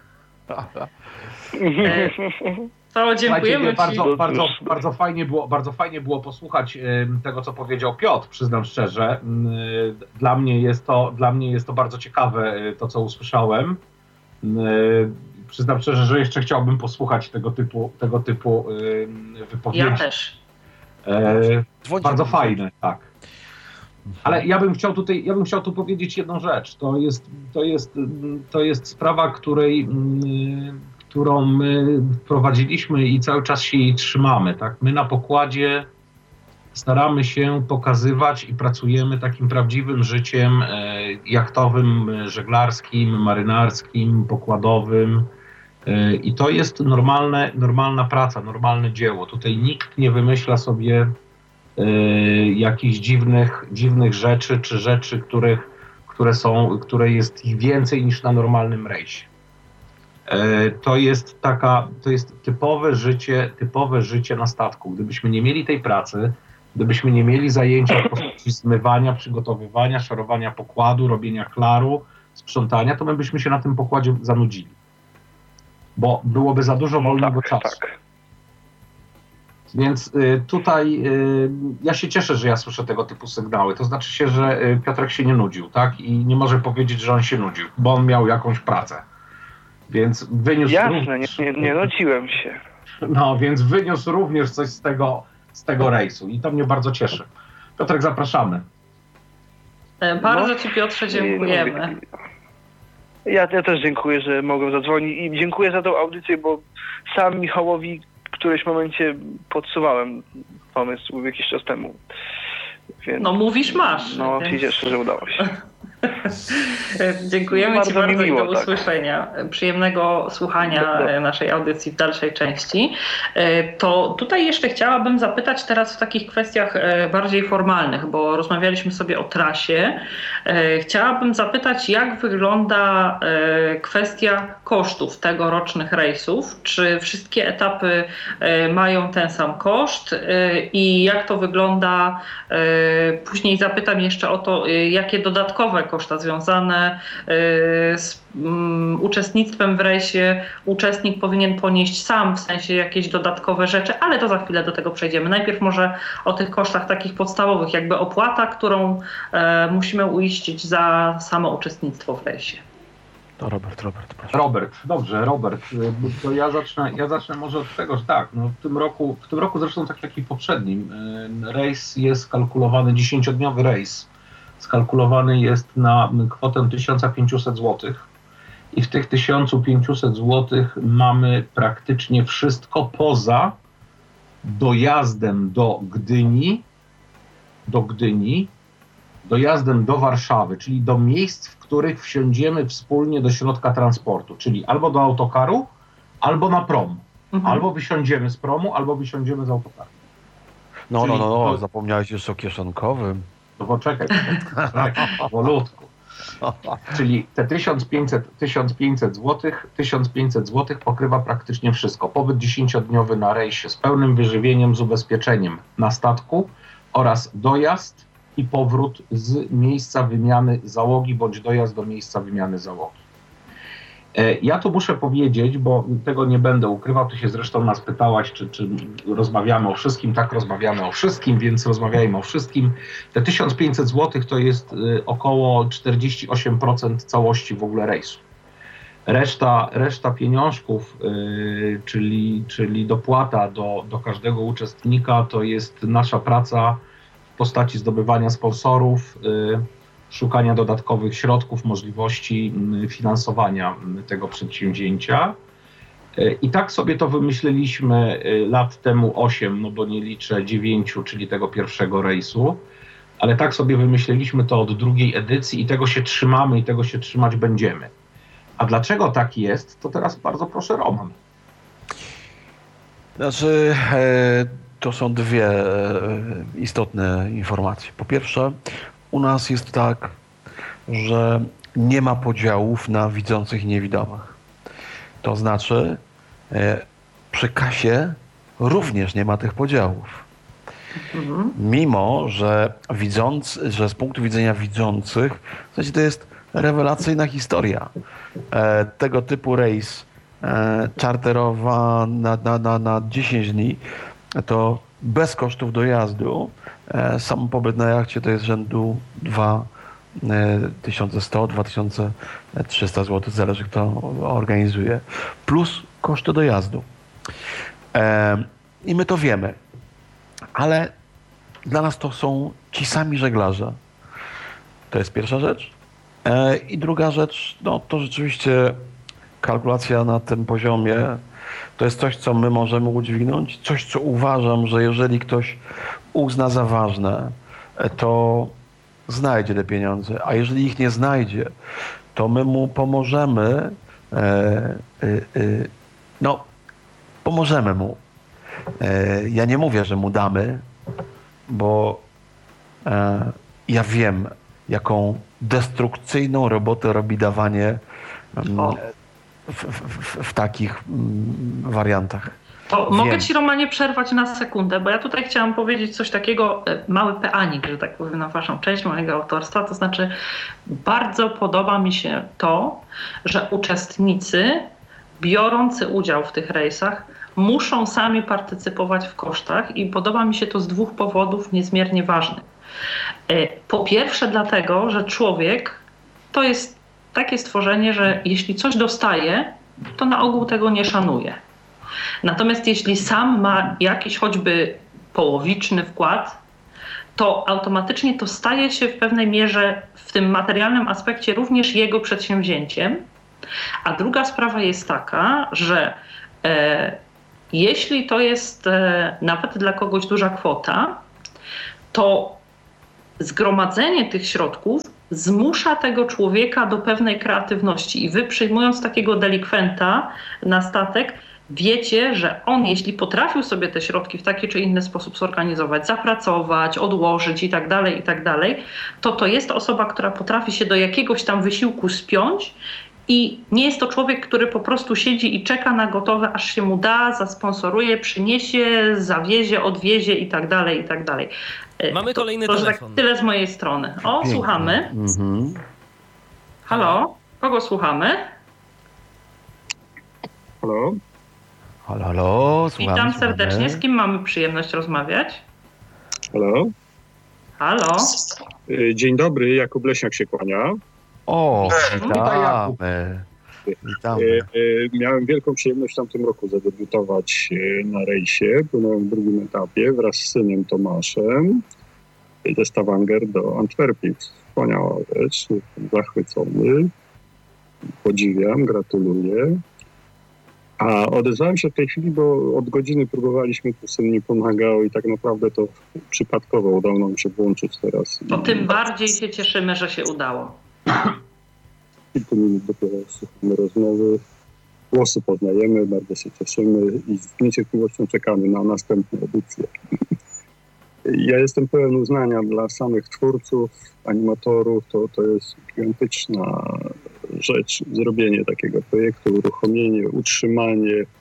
E, To dziękujemy Ci. bardzo, bardzo, bardzo, fajnie było, bardzo fajnie było posłuchać em, tego, co powiedział Piotr, przyznam szczerze. Mm, y, Dla mnie jest to, dla mnie jest to bardzo ciekawe, y, to co usłyszałem. Y, Przyznam szczerze, że jeszcze chciałbym posłuchać tego typu, tego typu y, wypowiedzi. Ja też. E, Dzwońcie Bardzo do- fajne, tak. Ale ja bym chciał tutaj, ja bym chciał tu powiedzieć jedną rzecz. To jest, to jest, mm, to jest sprawa, której, mm, którą my wprowadziliśmy i cały czas się jej trzymamy. Tak? My na pokładzie staramy się pokazywać i pracujemy takim prawdziwym życiem e, jachtowym, e, żeglarskim, marynarskim, pokładowym. E, I to jest normalne, normalna praca, normalne dzieło. Tutaj nikt nie wymyśla sobie e, jakichś dziwnych, dziwnych rzeczy, czy rzeczy, których, które są, które jest ich więcej niż na normalnym rejsie. E, To jest taka, to jest typowe życie, typowe życie na statku. Gdybyśmy nie mieli tej pracy, gdybyśmy nie mieli zajęcia w postaci zmywania, przygotowywania, szorowania pokładu, robienia klaru, sprzątania, to my byśmy się na tym pokładzie zanudzili. Bo byłoby za dużo wolnego tak, czasu. tak. Więc y, tutaj y, ja się cieszę, że ja słyszę tego typu sygnały. To znaczy się, że y, Piotrek się nie nudził, tak? I nie może powiedzieć, że on się nudził, bo on miał jakąś pracę. Więc wyniósł... Jasne, również, nie, nie, nie nudziłem się. No, więc wyniósł również coś z tego, z tego rejsu i to mnie bardzo cieszy. Piotrek, zapraszamy. Bardzo No, Ci, Piotrze, dziękujemy. Ja, ja też dziękuję, że mogłem zadzwonić i dziękuję za tą audycję, bo sam Michałowi w którymś momencie podsuwałem pomysł jakiś czas temu. Więc, No mówisz masz. No więc... się cieszę, że udało się. Dziękujemy bardzo Ci bardzo miło, i do tak. usłyszenia. Przyjemnego słuchania Do, do. naszej audycji w dalszej części. To tutaj jeszcze chciałabym zapytać teraz w takich kwestiach bardziej formalnych, bo rozmawialiśmy sobie o trasie. Chciałabym zapytać, jak wygląda kwestia kosztów tegorocznych rejsów? Czy wszystkie etapy mają ten sam koszt i jak to wygląda? Później zapytam jeszcze o to, jakie dodatkowe koszta związane z um, uczestnictwem w rejsie uczestnik powinien ponieść sam, w sensie jakieś dodatkowe rzeczy, ale to za chwilę do tego przejdziemy. Najpierw może o tych kosztach takich podstawowych, jakby opłata, którą e, musimy uiścić za samo uczestnictwo w rejsie. To Robert, Robert, proszę. Robert, dobrze, Robert, to ja zacznę, ja zacznę może od tego, że tak, no w tym roku, w tym roku zresztą tak jak i w poprzednim, rejs jest kalkulowany, dziesięciodniowy rejs, skalkulowany jest na kwotę tysiąc pięćset złotych i w tych tysiąc pięćset złotych mamy praktycznie wszystko poza dojazdem do Gdyni, do Gdyni, dojazdem do Warszawy, czyli do miejsc, w których wsiądziemy wspólnie do środka transportu, czyli albo do autokaru, albo na prom. Mhm. Albo wysiądziemy z promu, albo wysiądziemy z autokaru. No, czyli, no, no, no, to... zapomniałeś jeszcze o kieszonkowym. No poczekaj, poczekaj, powolutku. Czyli te tysiąc pięćset złotych, tysiąc pięćset złotych pokrywa praktycznie wszystko. Pobyt dziesięciodniowy na rejsie z pełnym wyżywieniem, z ubezpieczeniem na statku oraz dojazd i powrót z miejsca wymiany załogi, bądź dojazd do miejsca wymiany załogi. Ja tu muszę powiedzieć, bo tego nie będę ukrywał, ty się zresztą nas pytałaś, czy, czy rozmawiamy o wszystkim. Tak, rozmawiamy o wszystkim, więc rozmawiajmy o wszystkim. Te tysiąc pięćset złotych to jest około czterdzieści osiem procent całości w ogóle rejsu. Reszta, reszta pieniążków, yy, czyli, czyli dopłata do, do każdego uczestnika, to jest nasza praca w postaci zdobywania sponsorów, yy, szukania dodatkowych środków, możliwości finansowania tego przedsięwzięcia. I tak sobie to wymyśliliśmy lat temu osiem, no bo nie liczę dziewięciu, czyli tego pierwszego rejsu, ale tak sobie wymyśliliśmy to od drugiej edycji i tego się trzymamy i tego się trzymać będziemy. A dlaczego tak jest, to teraz bardzo proszę Roman. Znaczy, to są dwie istotne informacje. Po pierwsze, u nas jest tak, że nie ma podziałów na widzących i niewidomych. To znaczy, przy kasie również nie ma tych podziałów. Mhm. Mimo, że widząc, że z punktu widzenia widzących, w zasadzie to jest rewelacyjna historia. E, tego typu rejs e, czarterowa na, na, na, na dziesięć dni, to bez kosztów dojazdu, e, sam pobyt na jachcie to jest rzędu dwa tysiące sto do dwa tysiące trzysta złotych, zależy kto organizuje, plus koszty dojazdu. E, I my to wiemy, ale dla nas to są ci sami żeglarze. To jest pierwsza rzecz. E, I druga rzecz, no to rzeczywiście kalkulacja na tym poziomie to jest coś, co my możemy udźwignąć, coś, co uważam, że jeżeli ktoś uzna za ważne, to znajdzie te pieniądze, a jeżeli ich nie znajdzie, to my mu pomożemy, e, e, e, no, pomożemy mu. E, ja nie mówię, że mu damy, bo e, ja wiem, jaką destrukcyjną robotę robi dawanie m, w, w, w takich m, wariantach. To mogę Ci, Romanie, przerwać na sekundę, bo ja tutaj chciałam powiedzieć coś takiego, mały peanik, że tak powiem, na waszą część mojego autorstwa, to znaczy bardzo podoba mi się to, że uczestnicy biorący udział w tych rejsach muszą sami partycypować w kosztach i podoba mi się to z dwóch powodów niezmiernie ważnych. Po pierwsze dlatego, że człowiek to jest takie stworzenie, że jeśli coś dostaje, to na ogół tego nie szanuje. Natomiast jeśli sam ma jakiś choćby połowiczny wkład, to automatycznie to staje się w pewnej mierze w tym materialnym aspekcie również jego przedsięwzięciem. A druga sprawa jest taka, że e, jeśli to jest e, nawet dla kogoś duża kwota, to zgromadzenie tych środków zmusza tego człowieka do pewnej kreatywności. I wy, przyjmując takiego delikwenta na statek, wiecie, że on, jeśli potrafił sobie te środki w taki czy inny sposób zorganizować, zapracować, odłożyć i tak dalej, i tak dalej, to to jest osoba, która potrafi się do jakiegoś tam wysiłku spiąć i nie jest to człowiek, który po prostu siedzi i czeka na gotowe, aż się mu da, zasponsoruje, przyniesie, zawiezie, odwiezie i tak dalej, i tak dalej. Mamy kolejny to, telefon. Tak tyle z mojej strony. O, Pięknie. Słuchamy. Mhm. Halo? Kogo słuchamy? Halo? Halo, halo. Słuchamy, Witam słuchamy. serdecznie. Z kim mamy przyjemność rozmawiać? Halo? Halo? Dzień dobry, Jakub Leśniak się kłania. O, witamy. Witamy. Miałem wielką przyjemność w tamtym roku zadebiutować na rejsie. Płynąłem w drugim etapie wraz z synem Tomaszem ze Stavanger do Antwerpii. Wspaniała rzecz, jestem zachwycony, podziwiam, gratuluję. A odezwałem się w tej chwili, bo od godziny próbowaliśmy, to syn mi pomagał i tak naprawdę to przypadkowo udało nam się włączyć teraz. To tym bardziej się cieszymy, że się udało. Kilku minut dopiero słuchamy rozmowy, głosy poznajemy, bardzo się cieszymy i z niecierpliwością czekamy na następne edycje. Ja jestem pełen uznania dla samych twórców, animatorów, to, to jest gigantyczna rzecz, zrobienie takiego projektu, uruchomienie, utrzymanie, yy,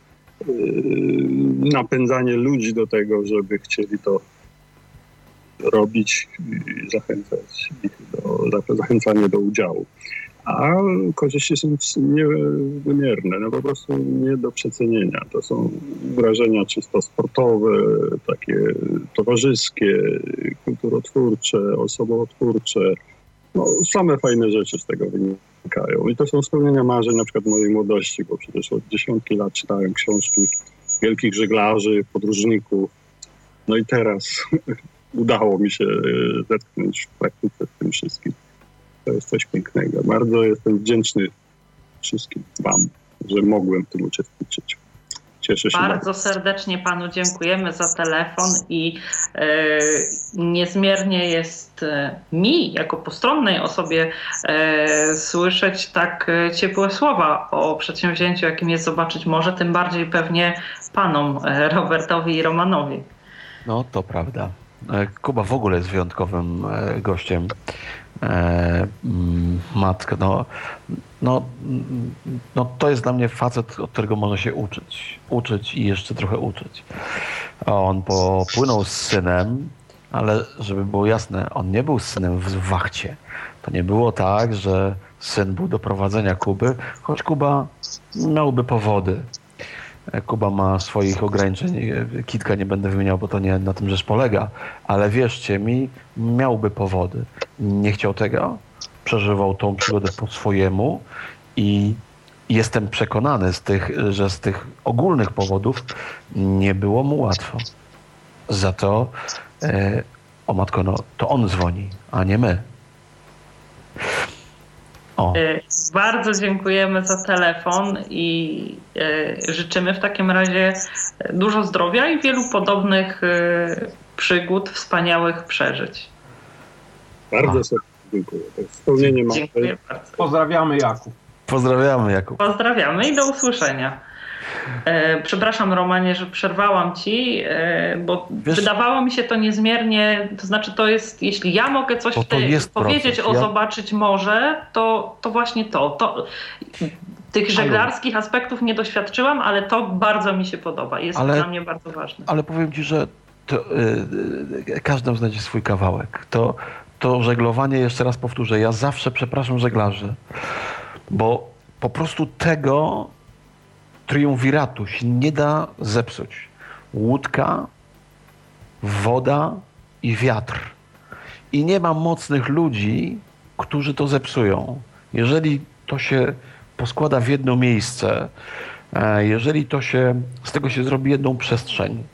napędzanie ludzi do tego, żeby chcieli to robić i zachęcać ich do, zachęcanie do udziału. A korzyści są niewymierne, no po prostu nie do przecenienia. To są wrażenia czysto sportowe, takie towarzyskie, kulturotwórcze, osobotwórcze. No, same fajne rzeczy z tego wynikają. I to są spełnienia marzeń na przykład mojej młodości, bo przecież od dziesiątki lat czytałem książki wielkich żeglarzy, podróżników. No i teraz udało mi się zetknąć w praktyce z tym wszystkim. To jest coś pięknego. Bardzo jestem wdzięczny wszystkim wam, że mogłem w tym uczestniczyć. Cieszę się bardzo. Bardzo serdecznie panu dziękujemy za telefon i e, niezmiernie jest e, mi, jako postronnej osobie, e, słyszeć tak e, ciepłe słowa o przedsięwzięciu, jakim jest Zobaczyć Morze, tym bardziej pewnie panom e, Robertowi i Romanowi. No to prawda. Kuba w ogóle jest wyjątkowym gościem. E, matka, no, no, no to jest dla mnie facet, od którego można się uczyć. Uczyć i jeszcze trochę uczyć. On popłynął z synem, ale żeby było jasne, on nie był synem w wachcie. To nie było tak, że syn był do prowadzenia Kuby, choć Kuba miałby powody. Kuba ma swoich ograniczeń, Kitka nie będę wymieniał, bo to nie na tym rzecz polega, ale wierzcie mi, miałby powody. Nie chciał tego, przeżywał tą przygodę po swojemu i jestem przekonany, z tych, że z tych ogólnych powodów nie było mu łatwo. Za to, e, o matko, no to on dzwoni, a nie my. O. Bardzo dziękujemy za telefon i e, życzymy w takim razie dużo zdrowia i wielu podobnych e, przygód, wspaniałych przeżyć. Bardzo serdecznie dziękuję. To jest spełnienie marzeń. Dziękuję bardzo. Pozdrawiamy, Jakub. Pozdrawiamy, Jakub. Pozdrawiamy i do usłyszenia. E, przepraszam, Romanie, że przerwałam ci, e, bo Wiesz, wydawało mi się to niezmiernie, to znaczy to jest, jeśli ja mogę coś to to te, powiedzieć proces. o ja... Zobaczyć Morze, to, to właśnie to. to. Tych żeglarskich aspektów nie doświadczyłam, ale to bardzo mi się podoba. Jest ale, dla mnie bardzo ważne. Ale powiem ci, że to, yy, każdy znajdzie swój kawałek. To, to żeglowanie, jeszcze raz powtórzę, ja zawsze przepraszam żeglarzy, bo po prostu tego triumviratu się nie da zepsuć. Łódka, woda i wiatr. I nie ma mocnych ludzi, którzy to zepsują. Jeżeli to się poskłada w jedno miejsce, jeżeli to się, z tego się zrobi jedną przestrzeń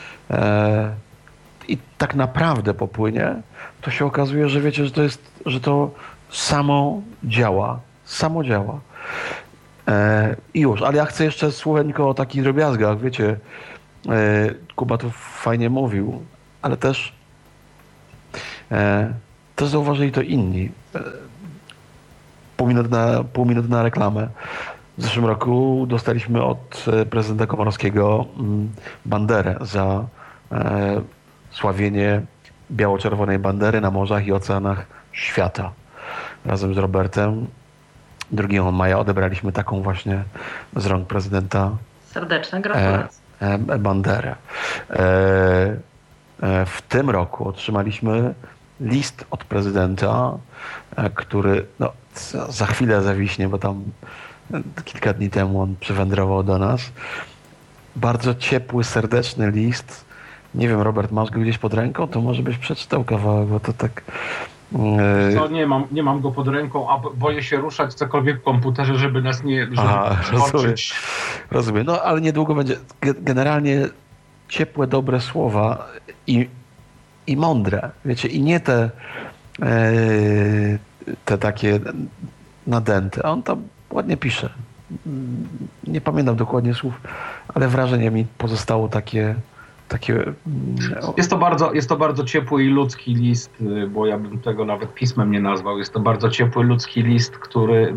i tak naprawdę popłynie, to się okazuje, że wiecie, że to jest, że to samo działa. Samo działa. I już, ale ja chcę jeszcze słoweńko o takich drobiazgach, wiecie, Kuba tu fajnie mówił, ale też też zauważyli to inni. Pół minuty na, pół minuty na reklamę. W zeszłym roku dostaliśmy od prezydenta Komorowskiego banderę za e, sławienie biało-czerwonej bandery na morzach i oceanach świata. Razem z Robertem drugiego maja odebraliśmy taką właśnie z rąk prezydenta serdeczne gratulacje. E, e, banderę. E, e, w tym roku otrzymaliśmy list od prezydenta, e, który no, za chwilę zawiśnie, bo tam kilka dni temu on przywędrował do nas. Bardzo ciepły, serdeczny list. Nie wiem, Robert, masz go gdzieś pod ręką? To może byś przeczytał kawałek, bo to tak... Yy... Co, nie mam, nie mam go pod ręką, a boję się ruszać cokolwiek w komputerze, żeby nas nie... Żeby Aha, rozumiem. rozumiem. No, ale niedługo będzie... Generalnie ciepłe, dobre słowa i, i mądre. Wiecie, i nie te, yy, te takie nadęte. A on tam ładnie pisze. Nie pamiętam dokładnie słów, ale wrażenie mi pozostało takie... takie jest, to bardzo, jest to bardzo ciepły i ludzki list, bo ja bym tego nawet pismem nie nazwał. Jest to bardzo ciepły, ludzki list, który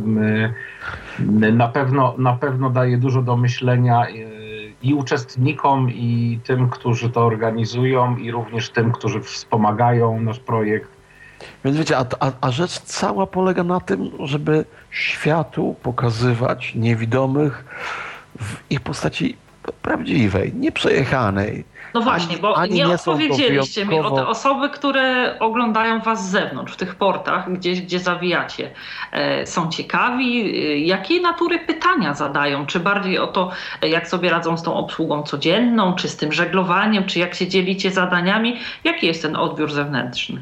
na pewno, na pewno daje dużo do myślenia i uczestnikom, i tym, którzy to organizują, i również tym, którzy wspomagają nasz projekt. Więc wiecie, a, a, a rzecz cała polega na tym, żeby światu pokazywać niewidomych w ich postaci prawdziwej, nieprzejechanej. No właśnie, ani, bo ani nie, nie odpowiedzieliście wyjątkowo... mi o te osoby, które oglądają was z zewnątrz, w tych portach, gdzieś, gdzie zawijacie. E, są ciekawi, e, jakiej natury pytania zadają? Czy bardziej o to, jak sobie radzą z tą obsługą codzienną, czy z tym żeglowaniem, czy jak się dzielicie zadaniami? Jaki jest ten odbiór zewnętrzny?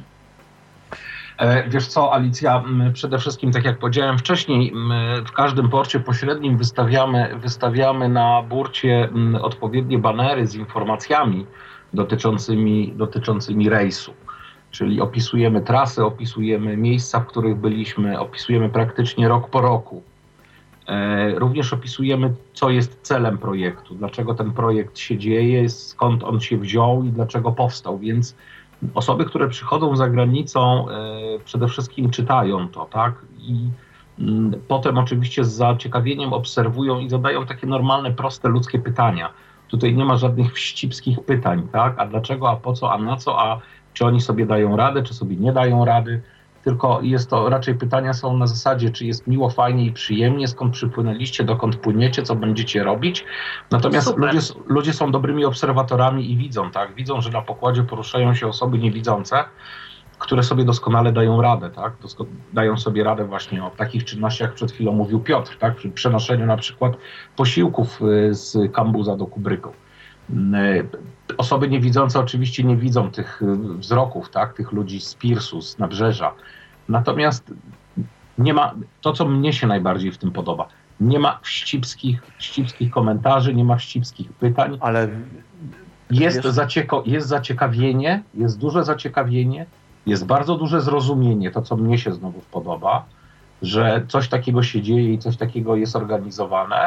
Wiesz co, Alicja, przede wszystkim, tak jak powiedziałem wcześniej, w każdym porcie pośrednim wystawiamy, wystawiamy na burcie odpowiednie banery z informacjami dotyczącymi, dotyczącymi rejsu. Czyli opisujemy trasy, opisujemy miejsca, w których byliśmy, opisujemy praktycznie rok po roku. Również opisujemy, co jest celem projektu, dlaczego ten projekt się dzieje, skąd on się wziął i dlaczego powstał, więc osoby, które przychodzą za granicą, e, przede wszystkim czytają to, tak? I m, potem oczywiście z zaciekawieniem obserwują i zadają takie normalne, proste, ludzkie pytania. Tutaj nie ma żadnych wścibskich pytań, tak? A dlaczego, a po co, a na co, a czy oni sobie dają radę, czy sobie nie dają rady? Tylko jest to, raczej pytania są na zasadzie, czy jest miło, fajnie i przyjemnie, skąd przypłynęliście, dokąd płyniecie, co będziecie robić. Natomiast ludzie, ludzie są dobrymi obserwatorami i widzą, tak? Widzą, że na pokładzie poruszają się osoby niewidzące, które sobie doskonale dają radę, tak? Dosko- dają sobie radę właśnie o takich czynnościach, jak przed chwilą mówił Piotr, tak? Przy przenoszeniu na przykład posiłków z kambuza do kubryku. Osoby niewidzące oczywiście nie widzą tych wzroków, tak? Tych ludzi z pirsu, z nabrzeża. Natomiast nie ma, to co mnie się najbardziej w tym podoba, nie ma wścibskich, wścibskich komentarzy, nie ma wścibskich pytań. Ale jest, zacieko, jest zaciekawienie, jest duże zaciekawienie, jest bardzo duże zrozumienie, to co mnie się znowu podoba, że coś takiego się dzieje i coś takiego jest organizowane.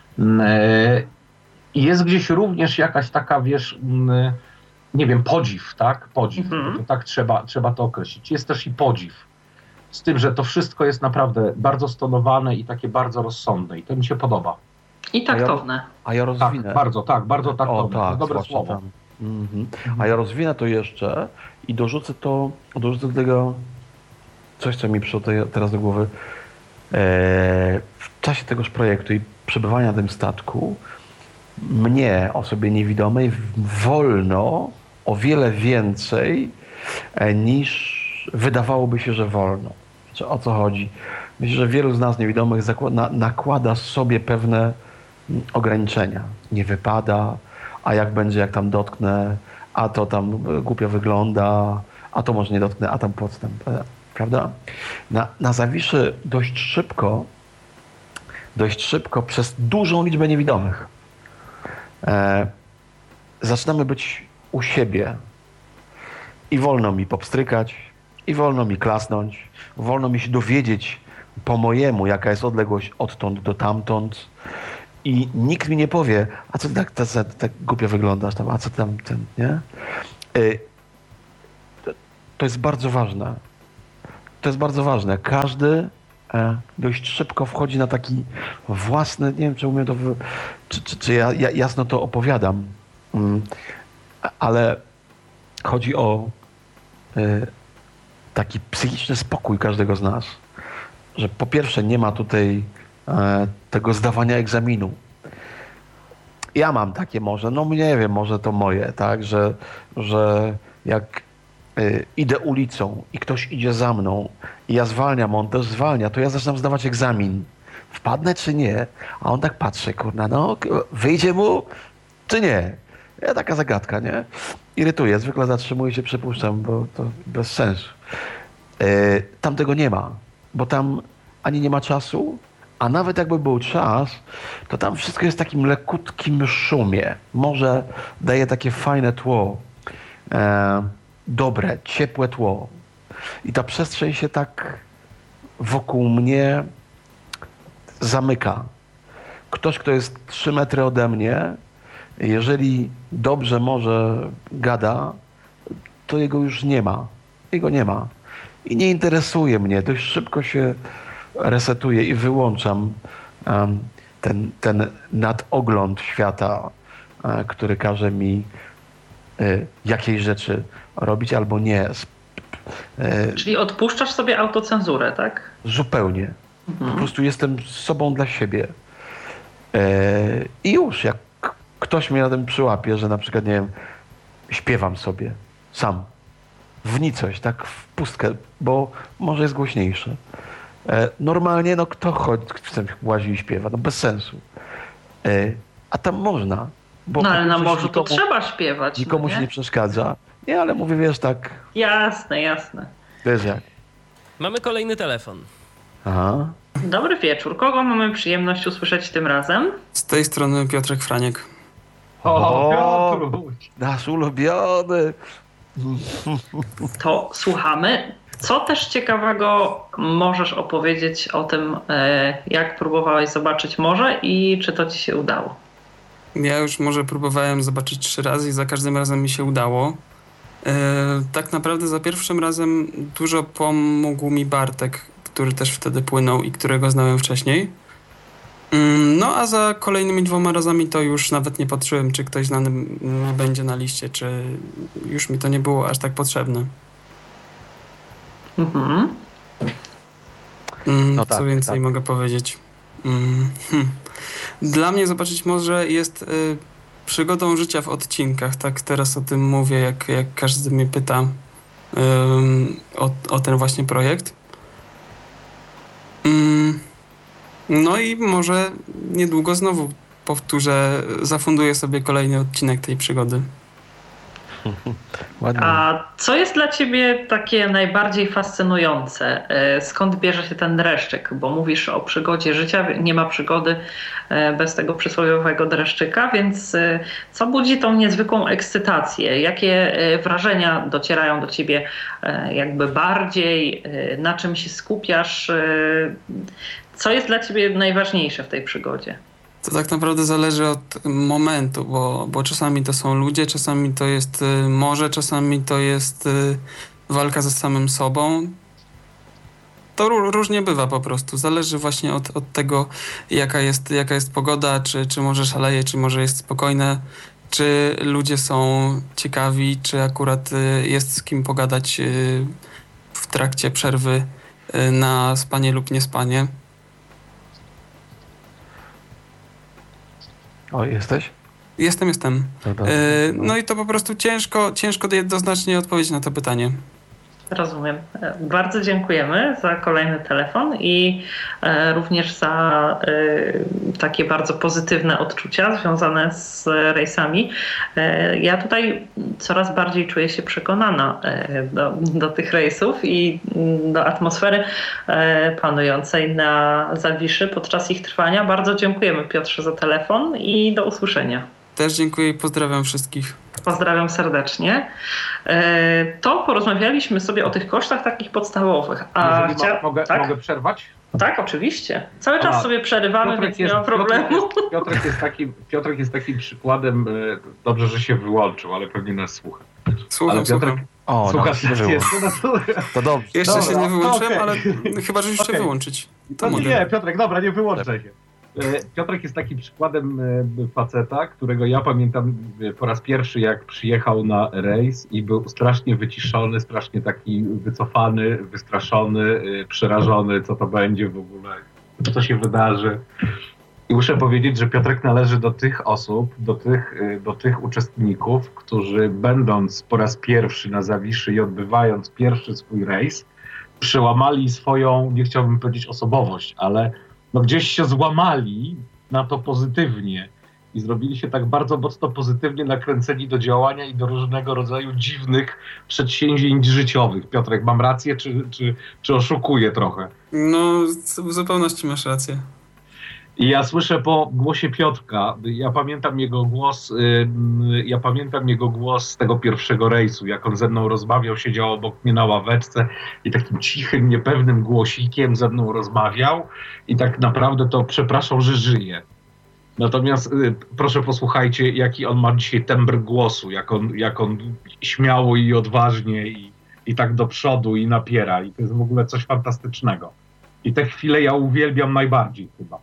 I jest gdzieś również jakaś taka, wiesz, nie wiem, podziw, tak? Podziw, mm-hmm. to tak trzeba, trzeba to określić. Jest też i podziw. Z tym, że to wszystko jest naprawdę bardzo stonowane i takie bardzo rozsądne. I to mi się podoba. I taktowne. A ja rozwinę. Tak, bardzo, tak, bardzo taktowne. O, tak, dobre słowo. Mm-hmm. A ja rozwinę to jeszcze i dorzucę to, dorzucę do tego coś, co mi przyszło teraz do głowy. W czasie tegoż projektu i przebywania na tym statku mnie, osobie niewidomej, wolno o wiele więcej niż wydawałoby się, że wolno. O co chodzi? Myślę, że wielu z nas niewidomych zakłada, nakłada sobie pewne ograniczenia. Nie wypada, a jak będzie, jak tam dotknę, a to tam głupio wygląda, a to może nie dotknę, a tam podstęp, prawda? Na, na Zawiszy dość szybko, dość szybko przez dużą liczbę niewidomych e, zaczynamy być u siebie i wolno mi popstrykać, i wolno mi klasnąć, wolno mi się dowiedzieć po mojemu, jaka jest odległość odtąd do tamtąd. I nikt mi nie powie, a co ty tak, tak, tak, tak głupio wyglądasz tam, a co tam, ten, nie? Y, to, to jest bardzo ważne. To jest bardzo ważne. Każdy e, dość szybko wchodzi na taki własny, nie wiem, czy umiem to, wy, czy, czy, czy ja, ja jasno to opowiadam, mm, ale chodzi o y, taki psychiczny spokój każdego z nas, że po pierwsze nie ma tutaj e, tego zdawania egzaminu. Ja mam takie może, no nie wiem, może to moje, tak, że, że jak y, idę ulicą i ktoś idzie za mną i ja zwalniam, on też zwalnia, to ja zaczynam zdawać egzamin. Wpadnę czy nie? A on tak patrzy, kurna, no wyjdzie mu czy nie? Ja, taka zagadka, nie? Irytuje, zwykle zatrzymuję się, przepuszczam, bo to bez sensu. Y, tam tego nie ma, bo tam ani nie ma czasu, a nawet jakby był czas, to tam wszystko jest w takim lekutkim szumie. Morze daje takie fajne tło, e, dobre, ciepłe tło. I ta przestrzeń się tak wokół mnie zamyka. Ktoś, kto jest trzy metry ode mnie, jeżeli dobrze morze gada, to jego już nie ma. Jego nie ma. I nie interesuje mnie. Dość szybko się resetuję i wyłączam um, ten, ten nadogląd świata, uh, który każe mi y, jakiejś rzeczy robić albo nie. Y, Czyli odpuszczasz sobie autocenzurę, tak? Zupełnie. Mhm. Po prostu jestem sobą dla siebie. Y, I już, jak ktoś mnie na tym przyłapie, że na przykład, nie wiem, śpiewam sobie sam, w nicość, tak w pustkę, bo może jest głośniejsze. Normalnie, no kto chodzi, łazi i śpiewa, no bez sensu. A tam można. Bo no ale na morzu to trzeba śpiewać. Nikomu no, nie? się nie przeszkadza. Nie, ale mówię, wiesz, tak... Jasne, jasne. Wiesz jak. Mamy kolejny telefon. Aha. Dobry wieczór. Kogo mamy przyjemność usłyszeć tym razem? Z tej strony Piotrek Franiek. O, o nasz ulubiony. To słuchamy. Co też ciekawego możesz opowiedzieć o tym, jak próbowałeś zobaczyć morze i czy to ci się udało? Ja już morze próbowałem zobaczyć trzy razy i za każdym razem mi się udało. Tak naprawdę za pierwszym razem dużo pomógł mi Bartek, który też wtedy płynął i którego znałem wcześniej. No a za kolejnymi dwoma razami to już nawet nie patrzyłem, czy ktoś znany będzie na liście, czy już mi to nie było aż tak potrzebne. Mhm. Mm, no co tak, więcej tak. mogę powiedzieć? Mm, hmm. Dla mnie zobaczyć morze jest y, przygodą życia w odcinkach. Tak teraz o tym mówię, jak, jak każdy mnie pyta y, o, o ten właśnie projekt. Mm, no i może niedługo znowu powtórzę, zafunduję sobie kolejny odcinek tej przygody. A co jest dla ciebie takie najbardziej fascynujące? Skąd bierze się ten dreszczyk? Bo mówisz o przygodzie życia, nie ma przygody bez tego przysłowiowego dreszczyka, więc co budzi tą niezwykłą ekscytację? Jakie wrażenia docierają do ciebie jakby bardziej? Na czym się skupiasz? Co jest dla ciebie najważniejsze w tej przygodzie? To tak naprawdę zależy od momentu, bo, bo czasami to są ludzie, czasami to jest y, morze, czasami to jest y, walka ze samym sobą. To ró- różnie bywa po prostu. Zależy właśnie od, od tego, jaka jest, jaka jest pogoda, czy, czy morze szaleje, czy morze jest spokojne, czy ludzie są ciekawi, czy akurat y, jest z kim pogadać y, w trakcie przerwy y, na spanie lub niespanie. O, jesteś? Jestem, jestem. No, Yy, no i to po prostu ciężko, ciężko jednoznacznie odpowiedzieć na to pytanie. Rozumiem. Bardzo dziękujemy za kolejny telefon i również za takie bardzo pozytywne odczucia związane z rejsami. Ja tutaj coraz bardziej czuję się przekonana do, do tych rejsów i do atmosfery panującej na Zawiszy podczas ich trwania. Bardzo dziękujemy, Piotrze, za telefon i do usłyszenia. Też dziękuję i pozdrawiam wszystkich. Pozdrawiam serdecznie. To porozmawialiśmy sobie o tych kosztach takich podstawowych. A Jeżeli chcia... ma, mogę, tak? mogę przerwać? Tak, oczywiście. Cały czas A, sobie przerywamy, Piotrek więc nie jest, ma problemu. Piotrek jest, Piotrek, jest takim, Piotrek jest takim przykładem, dobrze, że się wyłączył, ale pewnie nas słucha. Słucham, ale Piotrek, słucham. O, słuchasz no, nas nie jeszcze? No to, To dobrze. Jeszcze Dobra, się nie wyłączyłem, okay. ale chyba, że już Okay. chcę wyłączyć. To to mogę. nie, Piotrek, dobra, nie wyłączaj się. Piotrek jest takim przykładem faceta, którego ja pamiętam po raz pierwszy, jak przyjechał na rejs i był strasznie wyciszony, strasznie taki wycofany, wystraszony, przerażony, co to będzie w ogóle, co się wydarzy. I muszę powiedzieć, że Piotrek należy do tych osób, do tych, do tych uczestników, którzy będąc po raz pierwszy na Zawiszy i odbywając pierwszy swój rejs, przełamali swoją, nie chciałbym powiedzieć osobowość, ale no gdzieś się złamali na to pozytywnie i zrobili się tak bardzo mocno pozytywnie nakręceni do działania i do różnego rodzaju dziwnych przedsięwzięć życiowych. Piotrek, mam rację, czy, czy, czy oszukuję trochę? No, w zupełności masz rację. I ja słyszę po głosie Piotrka, ja pamiętam jego głos, ja pamiętam jego głos z tego pierwszego rejsu, jak on ze mną rozmawiał, siedział obok mnie na ławeczce i takim cichym, niepewnym głosikiem ze mną rozmawiał i tak naprawdę to przepraszam, że żyje. Natomiast proszę posłuchajcie, jaki on ma dzisiaj tembr głosu, jak on, jak on śmiało i odważnie i, i tak do przodu i napiera i to jest w ogóle coś fantastycznego. I te chwile ja uwielbiam najbardziej chyba.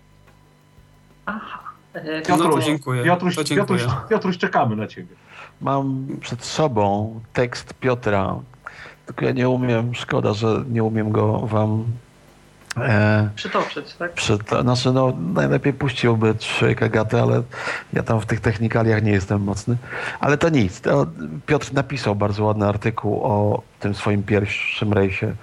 Aha. Piotruś, No to dziękuję. Piotruś, To dziękuję. Piotruś, Piotruś, czekamy na ciebie. Mam przed sobą tekst Piotra, tylko ja nie umiem, szkoda, że nie umiem go wam e, Przytoczyć, tak? Przed, znaczy no, najlepiej puściłby trzy kagaty, ale ja tam w tych technikaliach nie jestem mocny. Ale to nic. To Piotr napisał bardzo ładny artykuł o tym swoim pierwszym rejsie.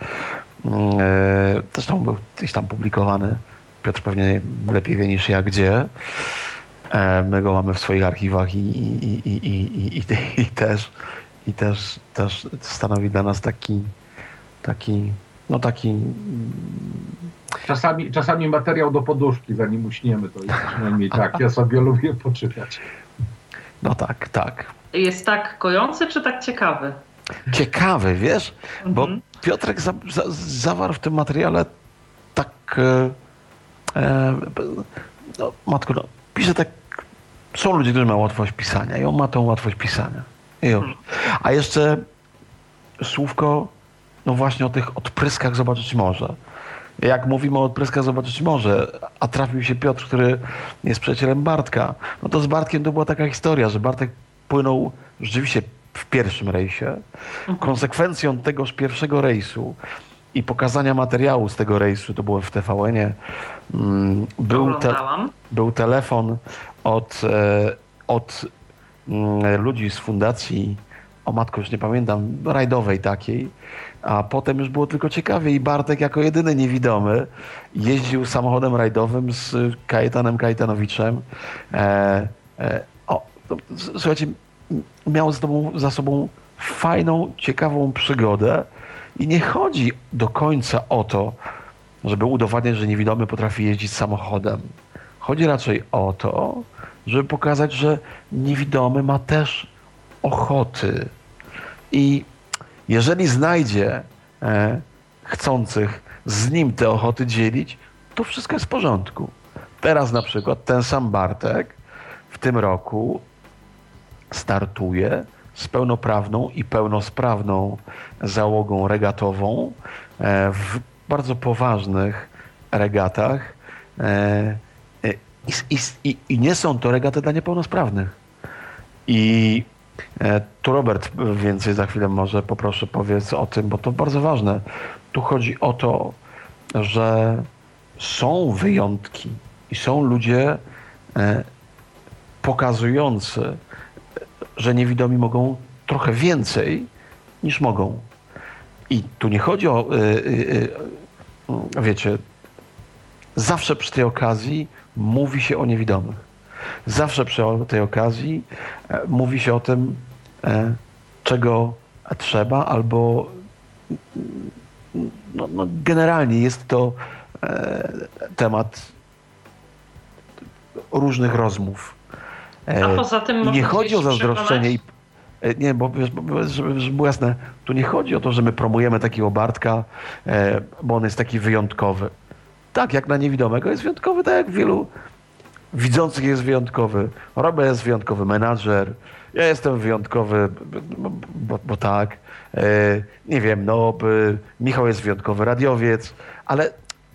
E, zresztą był gdzieś tam publikowany. Piotr pewnie lepiej wie niż ja gdzie. E, my go mamy w swoich archiwach i, i, i, i, i, i, i też, i też, też stanowi dla nas taki, taki, no taki... Czasami, czasami materiał do poduszki, zanim uśniemy, to jest przynajmniej tak. Ja sobie lubię poczytać. No tak, tak. Jest tak kojący, czy tak ciekawy? Ciekawy, wiesz? Mhm. Bo Piotrek za, za, zawarł w tym materiale tak... E, e, no, matko, no, pisze tak... Są ludzie, którzy mają łatwość pisania i on ma tą łatwość pisania. I już. A jeszcze słówko, no właśnie o tych odpryskach zobaczyć może. Jak mówimy o odpryskach zobaczyć może, a trafił się Piotr, który jest przyjacielem Bartka, no to z Bartkiem to była taka historia, że Bartek płynął rzeczywiście w pierwszym rejsie. Konsekwencją tegoż pierwszego rejsu i pokazania materiału z tego rejsu, to było w T V N-ie, mm, był, te, był telefon od, e, od mm, ludzi z fundacji, o matko, już nie pamiętam, rajdowej takiej, a potem już było tylko ciekawie i Bartek jako jedyny niewidomy jeździł samochodem rajdowym z Kajetanem Kajtanowiczem. E, e, o, to, słuchajcie, miał za, tobą, za sobą fajną, ciekawą przygodę i nie chodzi do końca o to, żeby udowadniać, że niewidomy potrafi jeździć samochodem. Chodzi raczej o to, żeby pokazać, że niewidomy ma też ochoty. I jeżeli znajdzie e, chcących z nim te ochoty dzielić, to wszystko jest w porządku. Teraz na przykład ten sam Bartek w tym roku startuje z pełnoprawną i pełnosprawną załogą regatową e, w bardzo poważnych regatach e, i, i, i, i nie są to regaty dla niepełnosprawnych. I e, tu Robert więcej za chwilę może poproszę powiedz o tym, bo to bardzo ważne. Tu chodzi o to, że są wyjątki i są ludzie e, pokazujący, że niewidomi mogą trochę więcej niż mogą. I tu nie chodzi o, y, y, y, wiecie, zawsze przy tej okazji mówi się o niewidomych. Zawsze przy tej okazji e, mówi się o tym, e, czego trzeba, albo no, no, generalnie jest to e, temat różnych rozmów. E, A poza tym I nie można chodzi o gdzieś zazdroszczenie i przekonać- nie, bo wiesz, bo- żeby, żeby było jasne, tu nie chodzi o to, że my promujemy takiego Bartka, e, bo on jest taki wyjątkowy. Tak, jak na niewidomego jest wyjątkowy, tak jak wielu widzących jest wyjątkowy. Robert jest wyjątkowy menadżer, ja jestem wyjątkowy, bo, bo, bo tak. E, nie wiem, no, b, Michał jest wyjątkowy radiowiec, ale